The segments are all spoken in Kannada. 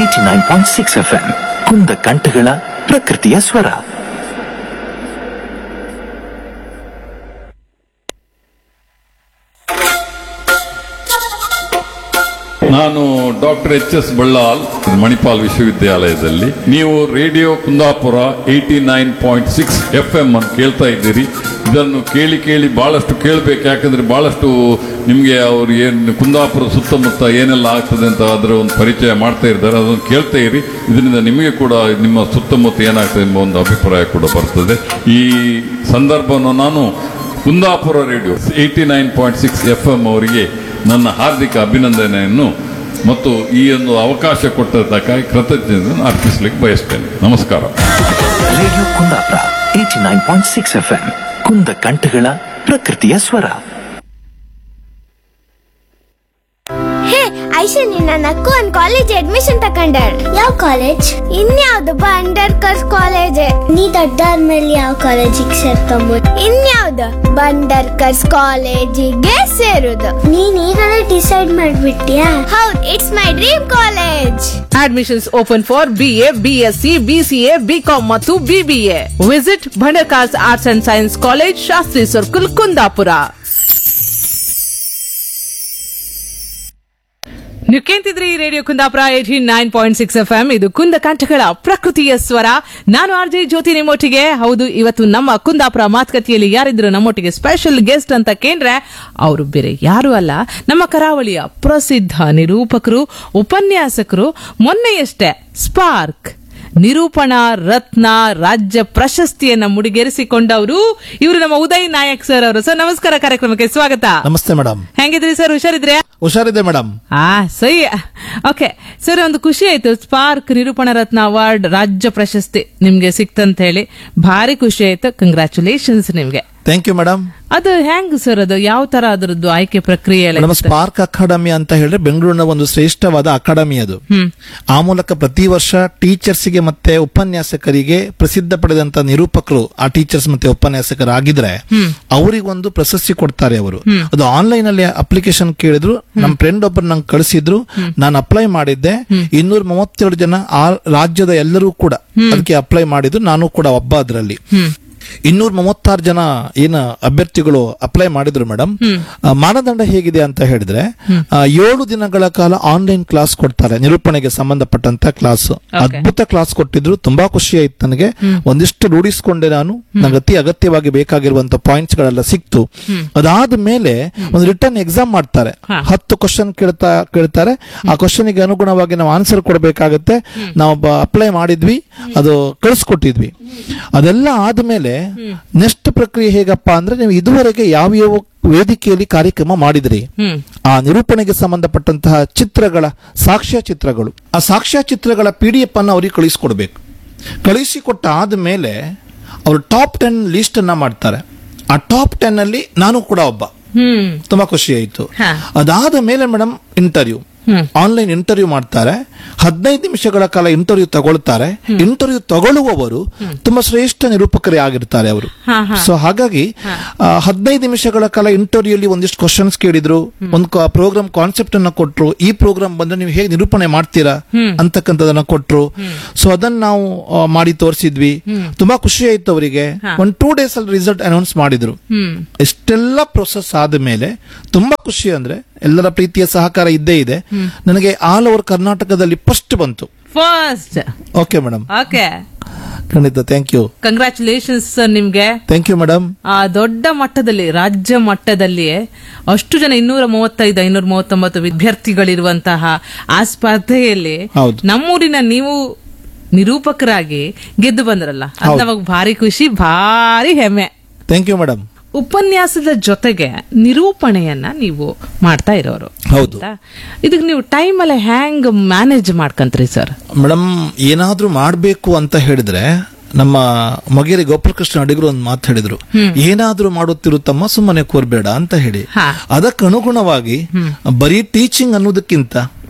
89.6 FM ಕುಂದ ಕಂಠಗಳ ಪ್ರಕೃತಿಯ ಸ್ವರ. ನಾನು ಡಾಕ್ಟರ್ HS ಬಳ್ಳಾಲ್, ಮಣಿಪಾಲ್ ವಿಶ್ವವಿದ್ಯಾಲಯದಲ್ಲಿ. ನೀವು ರೇಡಿಯೋ ಕುಂದಾಪುರ 89.6 FM ಅನ್ನು ಕೇಳ್ತಾ ಇದ್ದೀರಿ. ಇದನ್ನು ಕೇಳಿ ಕೇಳಿ ಬಹಳಷ್ಟು ಕೇಳಬೇಕು, ಯಾಕಂದ್ರೆ ಬಹಳಷ್ಟು ನಿಮಗೆ ಅವರು ಏನು ಕುಂದಾಪುರ ಸುತ್ತಮುತ್ತ ಏನೆಲ್ಲ ಆಗ್ತದೆ ಅಂತ ಅದರ ಒಂದು ಪರಿಚಯ ಮಾಡ್ತಾ ಇದ್ದಾರೆ. ಅದನ್ನು ಕೇಳ್ತಾ ಇರಿ. ಇದರಿಂದ ನಿಮಗೆ ಕೂಡ ನಿಮ್ಮ ಸುತ್ತಮುತ್ತ ಏನಾಗ್ತದೆ ಎಂಬ ಒಂದು ಅಭಿಪ್ರಾಯ ಕೂಡ ಬರ್ತದೆ. ಈ ಸಂದರ್ಭವನ್ನು ನಾನು ಕುಂದಾಪುರ ರೇಡಿಯೋ 89.6 FM ಅವರಿಗೆ ನನ್ನ ಹಾರ್ದಿಕ ಅಭಿನಂದನೆಯನ್ನು ಮತ್ತು ಈ ಒಂದು ಅವಕಾಶ ಕೊಟ್ಟದ್ದಕ್ಕಾಗಿ ಕೃತಜ್ಞತೆಯನ್ನು ಅರ್ಪಿಸಲಿಕ್ಕೆ ಬಯಸ್ತೇನೆ. ನಮಸ್ಕಾರ. ರೇಡಿಯೋ ಕುಂದಾಪುರ 89.6 FM ಕುಂದ ಕಂಠಗಳ ಪ್ರಕೃತಿಯ ಸ್ವರ. ಐಶಾ, ನನ್ನ ಅಕ್ಕ ಒಂದ್ ಕಾಲೇಜ್ ಅಡ್ಮಿಷನ್ ತಕೊಂಡಾಳ. ಯಾವ ಕಾಲೇಜ್? ಇನ್ಯಾವ್ದು ಬಂಡರ್ಕರ್ಸ್ ಕಾಲೇಜ್. ನೀ ದೊಡ್ಡಾದ್ಮೇಲೆ ಯಾವ ಕಾಲೇಜಿಗೆ ಸೇರ್ಕೊಂಬೋದು? ಇನ್ಯಾವ್ದು ಬಂಡರ್ಕರ್ಸ್ ಕಾಲೇಜಿಗೆ ಸೇರುದು. ನೀನ್ ಈಗಲೇ ಡಿಸೈಡ್ ಮಾಡ್ಬಿಟ್ಯಾ? ಹೌದು, it's my dream college. Admissions open for BA, BSc, BCA, BCom ಮತ್ತು BBA. Visit Bhandarkars Arts and Science College, Shastri Circle, Kundapura. ನೀವು ಕೇಳ್ತಿದ್ರಿ ರೇಡಿಯೋ ಕುಂದಾಪುರ 89.6 FM. ಇದು ಕುಂದ ಕಂಠಗಳ ಪ್ರಕೃತಿಯ ಸ್ವರ. ನಾನು RJ ಜ್ಯೋತಿ ನಿಮ್ಮೊಟ್ಟಿಗೆ. ಹೌದು, ಇವತ್ತು ನಮ್ಮ ಕುಂದಾಪುರ ಮಾತುಕತೆಯಲ್ಲಿ ಯಾರಿದ್ರು ನಮ್ಮೊಟ್ಟಿಗೆ ಸ್ಪೆಷಲ್ ಗೆಸ್ಟ್ ಅಂತ ಕೇಂದ್ರೆ ಅವರು ಬೇರೆ ಯಾರು ಅಲ್ಲ, ನಮ್ಮ ಕರಾವಳಿಯ ಪ್ರಸಿದ್ಧ ನಿರೂಪಕರು, ಉಪನ್ಯಾಸಕರು, ಮೊನ್ನೆಯಷ್ಟೇ ಸ್ಪಾರ್ಕ್ ನಿರೂಪಣಾ ರತ್ನ ರಾಜ್ಯ ಪ್ರಶಸ್ತಿಯನ್ನ ಮುಡಿಗೇರಿಸಿಕೊಂಡವರು ಇವರು ನಮ್ಮ ಉದಯ್ ನಾಯಕ್ ಸರ್ ಅವರು. ಸರ್ ನಮಸ್ಕಾರ, ಕಾರ್ಯಕ್ರಮಕ್ಕೆ ಸ್ವಾಗತ. ನಮಸ್ತೆ ಮೇಡಮ್. ಹೆಂಗಿದ್ರಿ ಸರ್? ಹುಷಾರಿದ್ರೆ? ಹುಷಾರಿದೆ ಮೇಡಮ್. ಸರಿ. ಓಕೆ ಸರ್, ಒಂದು ಖುಷಿ ಆಯ್ತು, ಸ್ಪಾರ್ಕ್ ನಿರೂಪಣಾ ರತ್ನ ಅವಾರ್ಡ್ ರಾಜ್ಯ ಪ್ರಶಸ್ತಿ ನಿಮ್ಗೆ ಸಿಕ್ತಂತ ಹೇಳಿ ಭಾರಿ ಖುಷಿ ಆಯ್ತು. ಕಂಗ್ರಾಚುಲೇಷನ್ಸ್ ನಿಮ್ಗೆ. Thank you madam. ಅದು ಹೆಂಗ್ ಸರ್, ಅದು ಯಾವ ತರ ಅದರದ್ದು ಆಯ್ಕೆ ಪ್ರಕ್ರಿಯೆ? ಸ್ಪಾರ್ಕ್ ಅಕಾಡೆಮಿ ಅಂತ ಹೇಳಿದ್ರೆ ಬೆಂಗಳೂರಿನ ಒಂದು ಶ್ರೇಷ್ಠವಾದ ಅಕಾಡೆಮಿ ಅದು. ಆ ಮೂಲಕ ಪ್ರತಿ ವರ್ಷ ಟೀಚರ್ಸ್ಗೆ ಮತ್ತೆ ಉಪನ್ಯಾಸಕರಿಗೆ ಪ್ರಸಿದ್ಧ ಪಡೆದಂತ ನಿರೂಪಕರು ಆ ಟೀಚರ್ಸ್ ಮತ್ತೆ ಉಪನ್ಯಾಸಕರಾಗಿದ್ರೆ ಅವರಿಗೊಂದು ಪ್ರಶಸ್ತಿ ಕೊಡ್ತಾರೆ ಅವರು. ಅದು ಆನ್ಲೈನ್ ಅಲ್ಲಿ ಅಪ್ಲಿಕೇಶನ್ ಕೇಳಿದ್ರು, ನಮ್ಮ ಫ್ರೆಂಡ್ ಒಬ್ಬರು ನಂಗೆ ಕಳಿಸಿದ್ರು, ನಾನು ಅಪ್ಲೈ ಮಾಡಿದ್ದೆ. 232 ಜನ ಆ ರಾಜ್ಯದ ಎಲ್ಲರೂ ಕೂಡ ಅದಕ್ಕೆ ಅಪ್ಲೈ ಮಾಡಿದ್ರು, ನಾನು ಕೂಡ ಒಬ್ಬ ಅದರಲ್ಲಿ. 236 ಜನ ಏನ ಅಭ್ಯರ್ಥಿಗಳು ಅಪ್ಲೈ ಮಾಡಿದ್ರು ಮೇಡಮ್. ಮಾನದಂಡ ಹೇಗಿದೆ ಅಂತ ಹೇಳಿದ್ರೆ 7 ದಿನಗಳ ಕಾಲ ಆನ್ಲೈನ್ ಕ್ಲಾಸ್ ಕೊಡ್ತಾರೆ, ನಿರೂಪಣೆಗೆ ಸಂಬಂಧಪಟ್ಟಂತ ಕ್ಲಾಸ್. ಅದ್ಭುತ ಕ್ಲಾಸ್ ಕೊಟ್ಟಿದ್ರು, ತುಂಬಾ ಖುಷಿ ಆಯ್ತು ನನಗೆ. ಒಂದಿಷ್ಟು ರೂಢಿಸಿಕೊಂಡೆ ನಾನು, ನಂಗೆ ಅತಿ ಅಗತ್ಯವಾಗಿ ಬೇಕಾಗಿರುವಂತ ಪಾಯಿಂಟ್ಸ್ ಗಳೆಲ್ಲ ಸಿಕ್ತು. ಅದಾದ ಮೇಲೆ ಒಂದು ರಿಟರ್ನ್ ಎಕ್ಸಾಮ್ ಮಾಡ್ತಾರೆ. 10 ಕ್ವಶನ್ ಕೇಳ್ತಾರೆ. ಆ ಕ್ವಶನ್ ಗೆ ಅನುಗುಣವಾಗಿ ನಾವು ಆನ್ಸರ್ ಕೊಡಬೇಕಾಗತ್ತೆ. ನಾವು ಅಪ್ಲೈ ಮಾಡಿದ್ವಿ, ಅದು ಕಳಿಸ್ಕೊಟ್ಟಿದ್ವಿ. ಅದೆಲ್ಲ ಆದ್ಮೇಲೆ ನೆಕ್ಸ್ಟ್ ಪ್ರಕ್ರಿಯೆ ಹೇಗಪ್ಪ ಅಂದ್ರೆ, ನೀವು ಇದುವರೆಗೆ ಯಾವ ವೇದಿಕೆಯಲ್ಲಿ ಕಾರ್ಯಕ್ರಮ ಮಾಡಿದ್ರಿ, ಆ ನಿರೂಪಣೆಗೆ ಸಂಬಂಧಪಟ್ಟಂತಹ ಚಿತ್ರಗಳ ಸಾಕ್ಷ್ಯ ಚಿತ್ರಗಳು, ಆ ಸಾಕ್ಷ್ಯ ಚಿತ್ರಗಳ PDF ಅನ್ನು ಅವ್ರಿಗೆ ಕಳಿಸಿಕೊಡ್ಬೇಕು. ಕಳಿಸಿಕೊಟ್ಟ ಆದ್ಮೇಲೆ ಅವರು ಟಾಪ್ 10 ಲಿಸ್ಟ್ ಅನ್ನ ಮಾಡ್ತಾರೆ. ಆ ಟಾಪ್ 10 ಅಲ್ಲಿ ನಾನು ಕೂಡ ಒಬ್ಬ. ತುಂಬಾ ಖುಷಿ ಆಯ್ತು. ಅದಾದ ಮೇಲೆ ಮೇಡಮ್ ಇಂಟರ್ವ್ಯೂ, ಆನ್ಲೈನ್ ಇಂಟರ್ವ್ಯೂ ಮಾಡ್ತಾರೆ. 15 ನಿಮಿಷಗಳ ಕಾಲ ಇಂಟರ್ವ್ಯೂ ತಗೊಳ್ತಾರೆ. ಇಂಟರ್ವ್ಯೂ ತಗೊಳ್ಳುವವರು ತುಂಬಾ ಶ್ರೇಷ್ಠ ನಿರೂಪಕರೇ ಆಗಿರ್ತಾರೆ ಅವರು. ಸೊ ಹಾಗಾಗಿ 15 ನಿಮಿಷಗಳ ಕಾಲ ಇಂಟರ್ವ್ಯೂ ಅಲ್ಲಿ ಒಂದಿಷ್ಟು ಕ್ವಶನ್ಸ್ ಕೇಳಿದ್ರು, ಒಂದು ಪ್ರೋಗ್ರಾಮ್ ಕಾನ್ಸೆಪ್ಟ್ ಅನ್ನ ಕೊಟ್ರು. ಈ ಪ್ರೋಗ್ರಾಮ್ ಬಂದ್ರೆ ನೀವು ಹೇಗೆ ನಿರೂಪಣೆ ಮಾಡ್ತೀರಾ ಅಂತಕ್ಕಂಥದನ್ನ ಕೊಟ್ರು. ಸೊ ಅದನ್ನ ನಾವು ಮಾಡಿ ತೋರಿಸಿದ್ವಿ. ತುಂಬಾ ಖುಷಿ ಆಯ್ತು ಅವರಿಗೆ. 2 ಡೇಸ್ ಅಲ್ಲಿ ರಿಸಲ್ಟ್ ಅನೌನ್ಸ್ ಮಾಡಿದ್ರು. ಇಷ್ಟೆಲ್ಲ ಪ್ರೊಸೆಸ್ ಆದ ಮೇಲೆ ತುಂಬಾ ಖುಷಿ ಅಂದ್ರೆ ಎಲ್ಲರ ಪ್ರೀತಿಯ ಸಹಕಾರ ಇದ್ದೇ ಇದೆ. ನನಗೆ ಆಲ್ ಓವರ್ ಕರ್ನಾಟಕದಲ್ಲಿ ಫಸ್ಟ್ ಬಂತು. ಫಸ್ಟ್. Okay madam. ಓಕೆ, ಖಂಡಿತ. Thank you. ಕಂಗ್ರಾಚುಲೇಷನ್ಸ್ ಸರ್ ನಿಮ್ಗೆ. Thank you madam. ಆ ದೊಡ್ಡ ಮಟ್ಟದಲ್ಲಿ, ರಾಜ್ಯ ಮಟ್ಟದಲ್ಲಿ ಅಷ್ಟು ಜನ 235 239 ವಿದ್ಯಾರ್ಥಿಗಳಿರುವಂತಹ ಆ ಸ್ಪರ್ಧೆಯಲ್ಲಿ ನಮ್ಮೂರಿನ ನೀವು ನಿರೂಪಕರಾಗಿ ಗೆದ್ದು ಬಂದ್ರಲ್ಲ, ಅದು ನಮಗ್ ಭಾರಿ ಖುಷಿ, ಭಾರಿ ಹೆಮ್ಮೆ. Thank you madam. ಉಪನ್ಯಾಸದ ಜೊತೆಗೆ ನಿರೂಪಣೆಯನ್ನ ನೀವು ಮಾಡ್ತಾ ಇರೋರು. ಹೌದು. ಇದಕ್ಕೆ ನೀವು ಟೈಮ್ ಅಲ್ಲಿ ಹ್ಯಾಂಗ್ ಮ್ಯಾನೇಜ್ ಮಾಡ್ಕಂತ್ರಿ ಸರ್? ಮೇಡಮ್, ಏನಾದ್ರೂ ಮಾಡ್ಬೇಕು ಅಂತ ಹೇಳಿದ್ರೆ ನಮ್ಮ ಮೊಗೇರಿ ಗೋಪಾಲಕೃಷ್ಣ ಅಡಿಗರು ಒಂದು ಮಾತು ಹೇಳಿದ್ರು, ಏನಾದ್ರೂ ಮಾಡುತ್ತಿರುತ್ತಮ್ಮ ಸುಮ್ಮನೆ ಕೂರ್ಬೇಡ ಅಂತ ಹೇಳಿ. ಅದಕ್ಕೆ ಅನುಗುಣವಾಗಿ ಬರೀ ಟೀಚಿಂಗ್ ಅನ್ನೋದಕ್ಕಿಂತ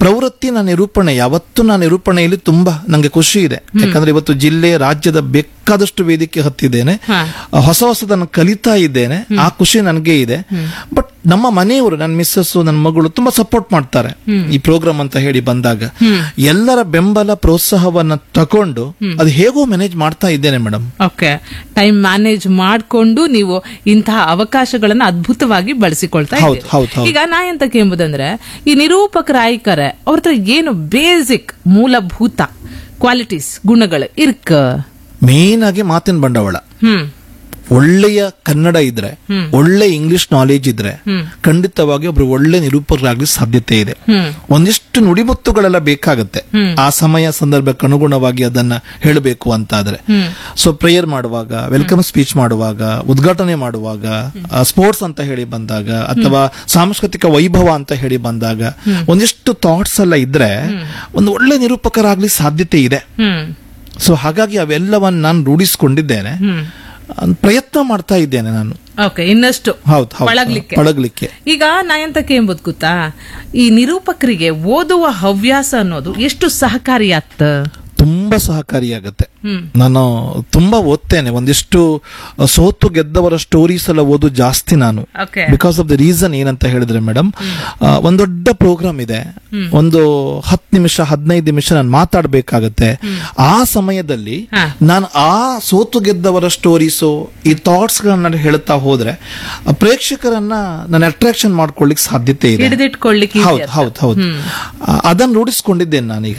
ಪ್ರವೃತ್ತಿ ನನ್ನ ನಿರೂಪಣೆ ಯಾವತ್ತೂ ನಾನು ನಿರೂಪಣೆಯಲ್ಲಿ ತುಂಬಾ ನಂಗೆ ಖುಷಿ ಇದೆ. ಯಾಕಂದ್ರೆ ಇವತ್ತು ಜಿಲ್ಲೆ ರಾಜ್ಯದ ಬೇಕಾದಷ್ಟು ವೇದಿಕೆ ಹತ್ತಿದ್ದೇನೆ, ಹೊಸ ಹೊಸದನ್ನು ಕಲಿತಾ ಇದ್ದೇನೆ, ಆ ಖುಷಿ ನನಗೆ ಇದೆ. ಬಟ್ ನಮ್ಮ ಮನೆಯವರು, ನನ್ನ ಮಿಸ್ಸಸ್, ನನ್ನ ಮಗಳು ತುಂಬಾ ಸಪೋರ್ಟ್ ಮಾಡ್ತಾರೆ ಈ ಪ್ರೋಗ್ರಾಮ್ ಅಂತ ಹೇಳಿ ಬಂದಾಗ. ಎಲ್ಲರ ಬೆಂಬಲ ಪ್ರೋತ್ಸಾಹವನ್ನ ತಕೊಂಡು ಅದು ಹೇಗೋ ಮ್ಯಾನೇಜ್ ಮಾಡ್ತಾ ಇದ್ದೇನೆ ಮೇಡಮ್. ಓಕೆ, ಟೈಮ್ ಮ್ಯಾನೇಜ್ ಮಾಡ್ಕೊಂಡು ನೀವು ಇಂತಹ ಅವಕಾಶಗಳನ್ನ ಅದ್ಭುತವಾಗಿ ಬಳಸಿಕೊಳ್ತಾ ಇದ್ದೀರಿ. ಈಗ ನಾ ಎಂತಕ್ಕೆ ಎಂಬುದಂದ್ರೆ, ಈ ನಿರೂಪಕರ ಆಯ್ಕರೆ ಅವ್ರ ಹತ್ರ ಏನು ಬೇಸಿಕ್ ಮೂಲಭೂತ ಕ್ವಾಲಿಟೀಸ್ ಗುಣಗಳು ಇರ್ಕ? ಮೇನ್ ಆಗಿ ಮಾತಿನ ಬಂಡವಾಳ, ಒಳ್ಳೆಯ ಕನ್ನಡ ಇದ್ರೆ, ಒಳ್ಳೆ ಇಂಗ್ಲಿಷ್ ನಾಲೆಜ್ ಇದ್ರೆ ಖಂಡಿತವಾಗಿ ಒಬ್ರು ಒಳ್ಳೆ ನಿರೂಪಕರಾಗ್ಲಿ ಸಾಧ್ಯತೆ ಇದೆ. ಒಂದಿಷ್ಟು ನುಡಿಮುತ್ತುಗಳೆಲ್ಲ ಬೇಕಾಗತ್ತೆ ಆ ಸಮಯ ಸಂದರ್ಭಕ್ಕೆ ಅನುಗುಣವಾಗಿ ಅದನ್ನ ಹೇಳಬೇಕು ಅಂತಾದ್ರೆ. ಸೊ ಪ್ರೇಯರ್ ಮಾಡುವಾಗ, ವೆಲ್ಕಮ್ ಸ್ಪೀಚ್ ಮಾಡುವಾಗ, ಉದ್ಘಾಟನೆ ಮಾಡುವಾಗ, ಸ್ಪೋರ್ಟ್ಸ್ ಅಂತ ಹೇಳಿ ಬಂದಾಗ, ಅಥವಾ ಸಾಂಸ್ಕೃತಿಕ ವೈಭವ ಅಂತ ಹೇಳಿ ಬಂದಾಗ ಒಂದಿಷ್ಟು ಥಾಟ್ಸ್ ಎಲ್ಲ ಇದ್ರೆ ಒಂದು ಒಳ್ಳೆ ನಿರೂಪಕರಾಗ್ಲಿ ಸಾಧ್ಯತೆ ಇದೆ. ಸೊ ಹಾಗಾಗಿ ಅವೆಲ್ಲವನ್ನ ನಾನು ರೂಢಿಸಿಕೊಂಡಿದ್ದೇನೆ, ಪ್ರಯತ್ನ ಮಾಡ್ತಾ ಇದ್ದೇನೆ ನಾನು. ಓಕೆ, ಇನ್ನಷ್ಟು ಪಳಗ್ಲಿಕ್ಕೆ. ಈಗ ನಾ ಎಂತಕ್ಕೆ ಎಂಬುದು ಗೊತ್ತಾ, ಈ ನಿರೂಪಕರಿಗೆ ಓದುವ ಹವ್ಯಾಸ ಅನ್ನೋದು ಎಷ್ಟು ಸಹಕಾರಿಯಾಗ್ತ? ತುಂಬಾ ಸಹಕಾರಿಯಾಗತ್ತೆ. ನಾನು ತುಂಬಾ ಓದ್ತೇನೆ. ಒಂದಿಷ್ಟು ಸೋತು ಗೆದ್ದವರ ಸ್ಟೋರೀಸ್ ಎಲ್ಲ ಓದು ಜಾಸ್ತಿ ನಾನು. ಬಿಕಾಸ್ ಆಫ್ ದ ರೀಸನ್ ಏನಂತ ಹೇಳಿದ್ರೆ ಮೇಡಮ್, ಒಂದ್ ದೊಡ್ಡ ಪ್ರೋಗ್ರಾಮ್ ಇದೆ, ಒಂದು 10 ನಿಮಿಷ 15 ನಿಮಿಷ ನಾನು ಮಾತಾಡ್ಬೇಕಾಗತ್ತೆ. ಆ ಸಮಯದಲ್ಲಿ ನಾನು ಆ ಸೋತು ಗೆದ್ದವರ ಸ್ಟೋರೀಸು, ಈ ಥಾಟ್ಸ್ ಗಳನ್ನ ಹೇಳ್ತಾ ಹೋದ್ರೆ ಪ್ರೇಕ್ಷಕರನ್ನ ನಾನು ಅಟ್ರಾಕ್ಷನ್ ಮಾಡ್ಕೊಳ್ಳಿಕ್ ಸಾಧ್ಯತೆ ಇದೆ. ಹೌದು, ಅದನ್ನ ರೂಢಿಸ್ಕೊಂಡಿದ್ದೇನೆ ನಾನೀಗ.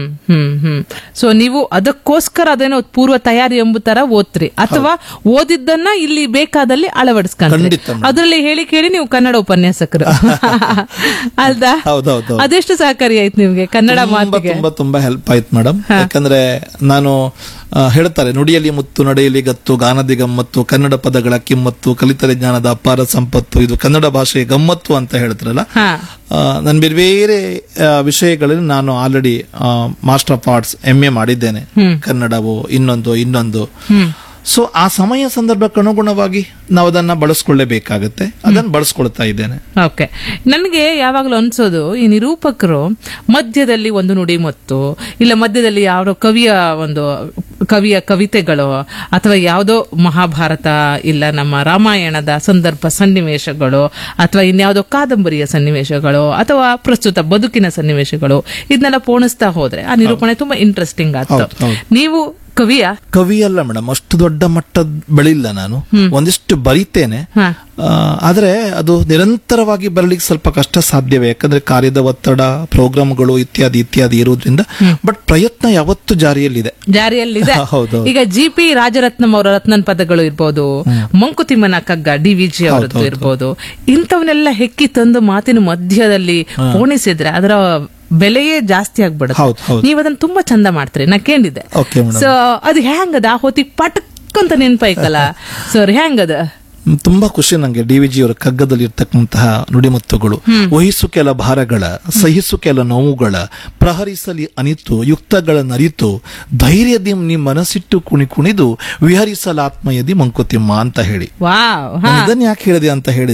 ಸೊ ನೀವು ಅದಕ್ಕೋಸ್ಕರ ಅದೇನೋ ಪೂರ್ವ ತಯಾರಿ ಎಂಬ ತರ ಓದ್ತ್ರಿ, ಅಥವಾ ಓದಿದ್ದನ್ನ ಇಲ್ಲಿ ಬೇಕಾದಲ್ಲಿ ಅಳವಡಿಸ್ಕೊಂಡ್ರಿ. ಅದರಲ್ಲಿ ಹೇಳಿ ಕೇಳಿ ನೀವು ಕನ್ನಡ ಉಪನ್ಯಾಸಕರು ಅಲ್ದಾ? ಅದೆಷ್ಟು ಸಹಕಾರಿ ಆಯ್ತು ನಿಮ್ಗೆ ಕನ್ನಡ ಮಾತಿಗೆ? ತುಂಬಾ ಹೆಲ್ಪ್ ಆಯ್ತು ಮೇಡಮ್. ಯಾಕಂದ್ರೆ ನಾನು ಹೇಳ್ತಾರೆ, ನುಡಿಯಲ್ಲಿ ಮುತ್ತು ನಡೆಯಲ್ಲಿ ಗತ್ತು, ಗಾನದಿ ಗಮ್ಮತ್ತು, ಕನ್ನಡ ಪದಗಳ ಕಿಮ್ಮತ್ತು, ಕಲಿತರೆ ಜ್ಞಾನದ ಅಪಾರ ಸಂಪತ್ತು, ಇದು ಕನ್ನಡ ಭಾಷೆಯ ಗಮ್ಮತ್ತು ಅಂತ ಹೇಳ್ತಾರಲ್ಲ. ನಾನು ಬೇರೆ ಬೇರೆ ವಿಷಯಗಳಲ್ಲಿ ನಾನು already master of arts MA ಮಾಡಿದ್ದೇನೆ, ಕನ್ನಡವು ಇನ್ನೊಂದು. ಸೊ ಆ ಸಮಯ ಸಂದರ್ಭಕ್ಕೆ ಅನುಗುಣವಾಗಿ ನಾವು ಅದನ್ನ ಬಳಸ್ಕೊಳ್ಳೇಬೇಕಾಗತ್ತೆ, ಅದನ್ನ ಬಳಸ್ಕೊಳ್ತಾ ಇದ್ದೇನೆ. ಓಕೆ, ನನಗೆ ಯಾವಾಗ್ಲೂ ಅನ್ಸೋದು, ಈ ನಿರೂಪಕರು ಮಧ್ಯದಲ್ಲಿ ಒಂದು ನುಡಿ ಮತ್ತು ಇಲ್ಲ ಮಧ್ಯದಲ್ಲಿ ಯಾವ್ದೋ ಕವಿಯ ಕವಿತೆಗಳು, ಅಥವಾ ಯಾವುದೋ ಮಹಾಭಾರತ ಇಲ್ಲ ನಮ್ಮ ರಾಮಾಯಣದ ಸಂದರ್ಭ ಸನ್ನಿವೇಶಗಳು, ಅಥವಾ ಇನ್ಯಾವುದೋ ಕಾದಂಬರಿಯ ಸನ್ನಿವೇಶಗಳು, ಅಥವಾ ಪ್ರಸ್ತುತ ಬದುಕಿನ ಸನ್ನಿವೇಶಗಳು, ಇದನ್ನೆಲ್ಲ ಪೋಣಿಸ್ತಾ ಹೋದ್ರೆ ಆ ನಿರೂಪಣೆ ತುಂಬಾ ಇಂಟ್ರೆಸ್ಟಿಂಗ್ ಆಗ್ತದೆ. ನೀವು ಕವಿ ಅಲ್ಲ ಮೇಡಮ್, ಅಷ್ಟು ದೊಡ್ಡ ಮಟ್ಟದ ಬೆಳಿಲ್ಲ ನಾನು. ಒಂದಿಷ್ಟು ಬರೀತೇನೆ, ಆದ್ರೆ ಅದು ನಿರಂತರವಾಗಿ ಬರಲಿಕ್ಕೆ ಸ್ವಲ್ಪ ಕಷ್ಟ ಸಾಧ್ಯವೇ, ಯಾಕಂದ್ರೆ ಕಾರ್ಯದ ಒತ್ತಡ, ಪ್ರೋಗ್ರಾಮ್ಗಳು ಇತ್ಯಾದಿ ಇರುವುದರಿಂದ. ಬಟ್ ಪ್ರಯತ್ನ ಯಾವತ್ತು ಜಾರಿಯಲ್ಲಿದೆ. ಹೌದು. ಈಗ GP ರಾಜರತ್ನಂ ಅವರ ರತ್ನನ್ ಪದಗಳು ಇರ್ಬೋದು, ಮಂಕುತಿಮ್ಮನ ಕಗ್ಗ DVG ಅವರದ್ದು ಇರ್ಬೋದು, ಇಂಥವನ್ನೆಲ್ಲ ಹೆಕ್ಕಿ ತಂದು ಮಾತಿನ ಮಧ್ಯದಲ್ಲಿ ಪೋಣಿಸಿದ್ರೆ ಅದರ ಬೆಲೆಯೇ ಜಾಸ್ತಿ ಆಗ್ಬಿಡುತ್ತೆ. ನೀವ್ ಅದನ್ನ ತುಂಬಾ ಚಂದ ಮಾಡ್ತೀರಿ, ನಾ ಕೇಳಿದ್ದೆ. ಸೊ ಅದು ಹೆಂಗದ ಆ ಹೊತ್ತಿಗೆ ಪಟಕ್ಕಂತ ನೆನ್ಪಾಯ್ಕಲ್ಲ ಸರ್, ಹೆಂಗದ? ತುಂಬಾ ಖುಷಿ ನಂಗೆ DVG ಅವರ ಕಗ್ಗದಲ್ಲಿ ಇರ್ತಕ್ಕಂತಹ ನುಡಿಮುತ್ತುಗಳು. ವಹಿಸು ಕೆಲ ಭಾರಗಳ, ಸಹಿಸು ಕೆಲ ನೋವುಗಳ, ಪ್ರಹರಿಸಲಿ ಅನಿತು ಯುಕ್ತಗಳ ನರಿತು, ಧೈರ್ಯದಿ ನಿ ಮನಸ್ಸಿಟ್ಟು ಕುಣಿದು ವಿಹರಿಸಲಾತ್ಮಯದಿ ಮಂಕುತಿಮ್ಮ ಅಂತ ಹೇಳಿ. ಇದನ್ನ ಯಾಕೆ ಹೇಳಿದೆ ಅಂತ ಹೇಳಿ,